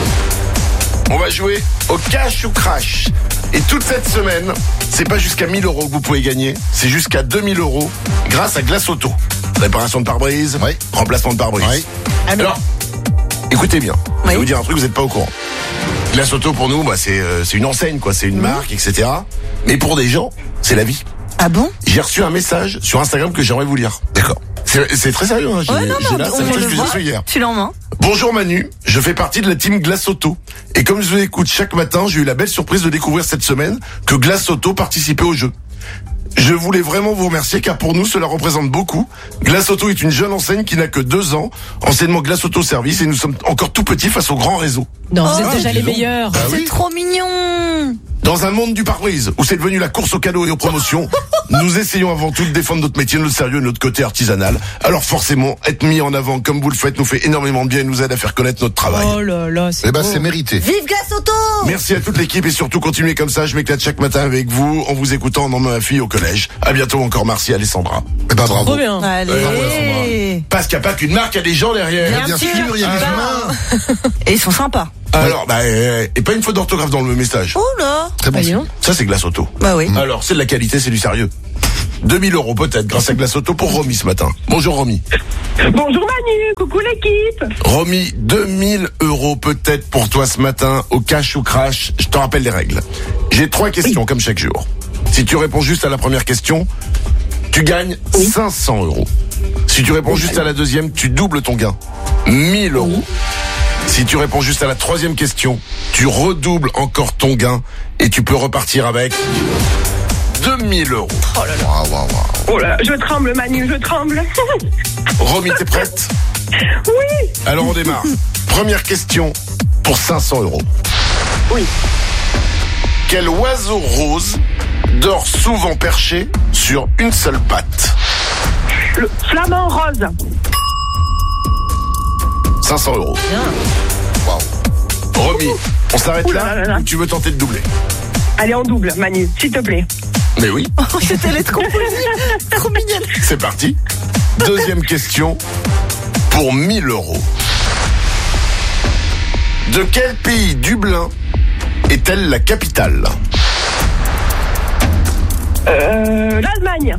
On va jouer au cash ou crash. Et toute cette semaine, c'est pas jusqu'à mille euros que vous pouvez gagner, c'est jusqu'à deux mille euros grâce à Glace Auto. Réparation de pare-brise, Oui. remplacement de pare-brise. Oui. Alors, écoutez bien, je vais Oui. vous dire un truc, vous n'êtes pas au courant. Glace Auto pour nous, bah, c'est euh, c'est une enseigne, quoi, c'est une marque, et cetera. Mais pour des gens, c'est la vie. Ah bon? J'ai reçu un message sur Instagram que j'aimerais vous lire. D'accord. C'est c'est très sérieux, hein. J'ai Ouais, non, j'ai non, là, on ça me fait, le je l'ai voit. reçu hier. Tu l'as en main. Bonjour Manu, je fais partie de la team Glace Auto. Et comme je vous écoute chaque matin, j'ai eu la belle surprise de découvrir cette semaine que Glace Auto participait au jeu. Je voulais vraiment vous remercier car pour nous cela représente beaucoup. Glace Auto est une jeune enseigne qui n'a que deux ans, anciennement Glace Auto Service, et nous sommes encore tout petits face au grand réseau. Non, vous Oh, êtes déjà dis les donc. meilleurs. Ah C'est oui. trop mignon. Dans un monde du pare-brise où c'est devenu la course aux cadeaux et aux promotions, nous essayons avant tout de défendre notre métier, notre sérieux et notre côté artisanal. Alors forcément, être mis en avant comme vous le faites nous fait énormément de bien et nous aide à faire connaître notre travail. Oh là là, c'est Eh ben, beau. c'est mérité. Vive Glace Auto. Merci à toute l'équipe et surtout continuez comme ça. Je m'éclate chaque matin avec vous en vous écoutant en emmenant ma fille au collège. À bientôt encore, merci Alessandra. Eh ben, bravo. Trop bien. Allez. Parce qu'il n'y a pas qu'une marque, il y a des gens derrière. Bien sûr, il y a des humains. Et ils sont sympas. Alors, bah, euh, et pas une faute d'orthographe dans le message. Oh là. Très bon. Bah, dis signe. donc. Ça, c'est Glace Auto. Bah oui. Alors, c'est de la qualité, c'est du sérieux. deux mille euros peut-être grâce à Glace Auto pour Romy ce matin. Bonjour Romy. Bonjour Manu, coucou l'équipe. Romy, deux mille euros peut-être pour toi ce matin au cash ou crash. Je te rappelle les règles. J'ai trois questions comme chaque jour. Si tu réponds juste à la première question, tu gagnes cinq cents euros. Si tu réponds juste à la deuxième, tu doubles ton gain. mille euros. Si tu réponds juste à la troisième question, tu redoubles encore ton gain et tu peux repartir avec deux mille euros. Oh là là. Waouh, waouh, waouh. Oh là, je tremble Manu, je tremble. Romy, t'es prête? Oui. Alors on démarre. Première question pour cinq cents euros. Oui. Quel oiseau rose dort souvent perché sur une seule patte? Le flamant rose. cinq cents euros. Waouh. Romy, on s'arrête Ouh là là là là. ou tu veux tenter de doubler? Allez, en double Manu, s'il te plaît. Mais oui, Oh, c'était lettre composée. Trop mignonne. c'est parti. Deuxième question pour mille euros. De quel pays Dublin est-elle la capitale? Euh, l'Allemagne.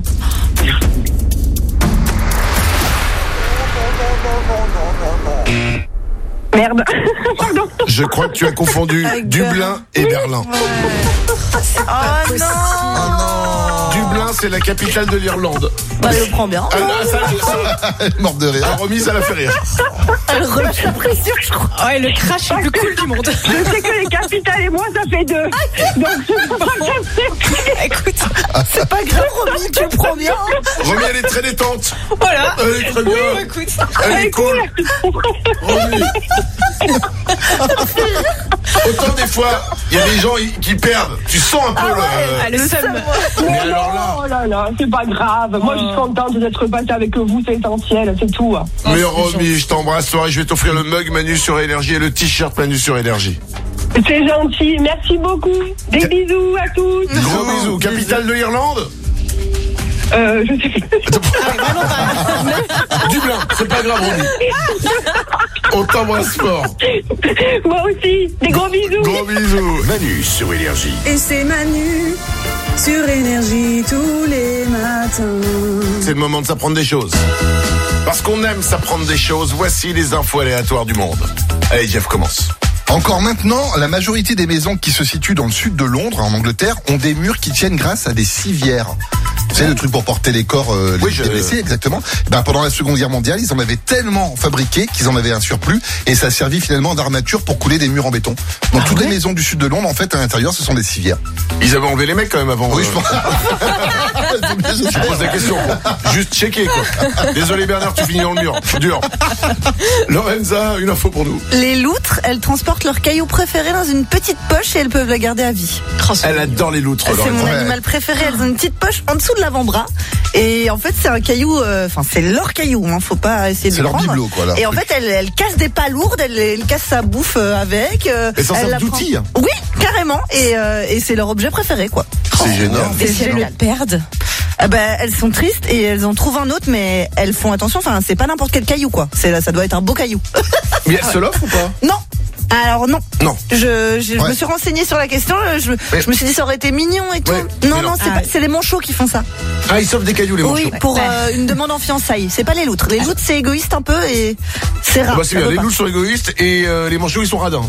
Merde. Pardon. Je crois que tu as confondu Avec Dublin et Berlin. Oh non. Dublin, c'est la capitale de l'Irlande. Bah, elle le prend bien. Ah, là, ça, ça, Elle est morte de rire. ah, Romy, ça l'a fait rire. Elle relâche la pression, je crois. Ouais, le crash le plus cool du monde. Je sais que les capitales et moi, ça fait deux. Donc, je peux pas me Écoute, C'est pas grave, Romy, tu le prends bien. Romy, elle est très détente. voilà. Elle est très bien. Oui, écoute. Elle est cool. Romy. Autant des fois, il y a des gens qui perdent. Tu sens un peu Ah ouais, le... Ah, le seum. Mais Mais alors non, là- oh là là, c'est pas grave. Moi, je suis contente d'être passée avec vous, c'est essentiel, c'est tout. Mais Romy, je t'embrasse, toi, et je vais t'offrir le mug Manu sur Énergie et le t-shirt Manu sur Énergie. C'est gentil, merci beaucoup. Des bisous à tous. Gros bisous. Capitale de l'Irlande? Euh, je sais plus. Dublin, c'est pas grave, Romy. On t'embrasse fort. Moi aussi, des gros bisous. Gros bisous. Manu sur Énergie. Et c'est Manu sur Énergie tous les matins. C'est le moment de s'apprendre des choses. Parce qu'on aime s'apprendre des choses, voici les infos aléatoires du monde. Allez, Jeff, commence. Encore maintenant, la majorité des maisons qui se situent dans le sud de Londres, en Angleterre, ont des murs qui tiennent grâce à des civières. C'est le truc pour porter les corps, euh, les, Oui, je- les blessés, exactement. Ben, pendant la Seconde Guerre mondiale, ils en avaient tellement fabriqué qu'ils en avaient un surplus, et ça a servi finalement d'armature pour couler des murs en béton. Donc toutes les maisons du sud de Londres, en fait, à l'intérieur, ce sont des civières. Ils avaient enlevé les mecs quand même avant. Oui, euh, je pense. Je pose la question, quoi. Juste checker, quoi. Désolé Bernard, tu finis dans le mur. Dur. Lorenza, une info pour nous. Les loutres, elles transportent leurs cailloux préférés dans une petite poche et elles peuvent la garder à vie. Elle adore les loutres, C'est mon Lorenza. animal préféré. Elles ont une petite poche en dessous de l'avant-bras. Et en fait, c'est un caillou, euh, enfin, c'est leur caillou, hein, faut pas essayer de C'est le leur prendre. bibelot, quoi, leur Et en truc. fait, elle, elle casse des palourdes, elle, elle casse sa bouffe euh, avec. euh, Et ça elle sert la d'outil. prend- Oui, carrément. Et, euh, et c'est leur objet préféré, quoi. C'est génial. Et si elles le perdent? Ah bah, elles sont tristes et elles en trouvent un autre, mais elles font attention. Enfin, c'est pas n'importe quel caillou, quoi. C'est, ça doit être un beau caillou. Mais elle se l'offre ou pas? Non. Alors non. Non. Je, je, je Ouais. me suis renseignée sur la question. Je, Mais- je me suis dit ça aurait été mignon et tout. Ouais, Non, mais non, non. c'est Ah pas, ouais. c'est les manchots qui font ça. Ah, ils s'offrent des cailloux, les manchots. Oui, pour euh, une demande en fiançailles. C'est pas les loutres. Les loutres, c'est égoïste un peu et c'est Ah rare. bah c'est Ça bien, veut les pas. loups sont égoïstes et euh, les manchots ils sont radins.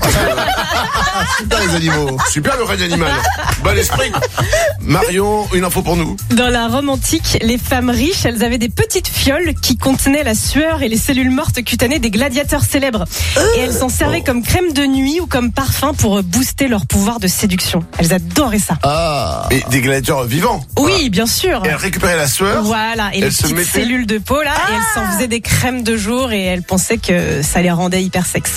Super les animaux. Super le règne animal. Bon esprit. Marion, une info pour nous. Dans la Rome antique, les femmes riches, elles avaient des petites fioles qui contenaient la sueur et les cellules mortes cutanées des gladiateurs célèbres. Et elles s'en servaient comme crème de nuit ou comme parfum pour booster leur pouvoir de séduction. Elles adoraient ça. Ah. Et des gladiateurs vivants. Oui, bien sûr. Et elle récupérait la sueur. Voilà, et Elle les se petites mettait- cellules de peau là, et elles s'en faisaient des crèmes de jour et elles pensaient que ça les rendait hyper sexe.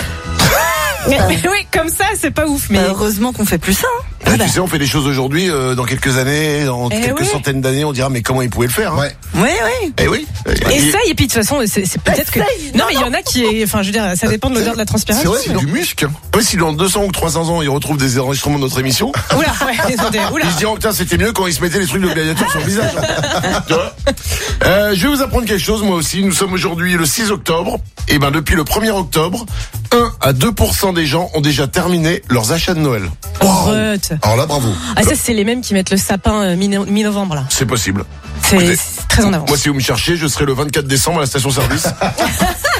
mais, mais oui, comme ça, c'est pas ouf. Mais Bah, heureusement qu'on fait plus ça. hein. Bah, tu sais, on fait des choses aujourd'hui, euh, dans quelques années, dans Eh quelques oui. centaines d'années, on dira mais comment ils pouvaient le faire hein. Ouais. Oui, oui. Eh oui. essaye, et puis de toute façon, c'est c'est peut-être que. Essaye. Non, mais il y en a qui est. Enfin, je veux dire, ça dépend de l'odeur de la C'est transpiration. vrai, c'est du musc. Oui, si dans deux cents ou trois cents ans, ils retrouvent des enregistrements de notre émission, Oula, ouais, ils ont des- oula. ils se diront, putain, c'était mieux quand ils se mettaient les trucs de gladiateurs sur le visage. Tu vois euh, je vais vous apprendre quelque chose, moi aussi. Nous sommes aujourd'hui le six octobre. Et ben, depuis le premier octobre, un à deux pour cent des gens ont déjà terminé leurs achats de Noël. Arrête. Alors là, bravo. Ah, ça, c'est les mêmes qui mettent le sapin euh, mi- mi-novembre, là. C'est possible. C'est Écoutez, c'est très en avance. Moi, si vous me cherchez, je serai le vingt-quatre décembre à la station-service.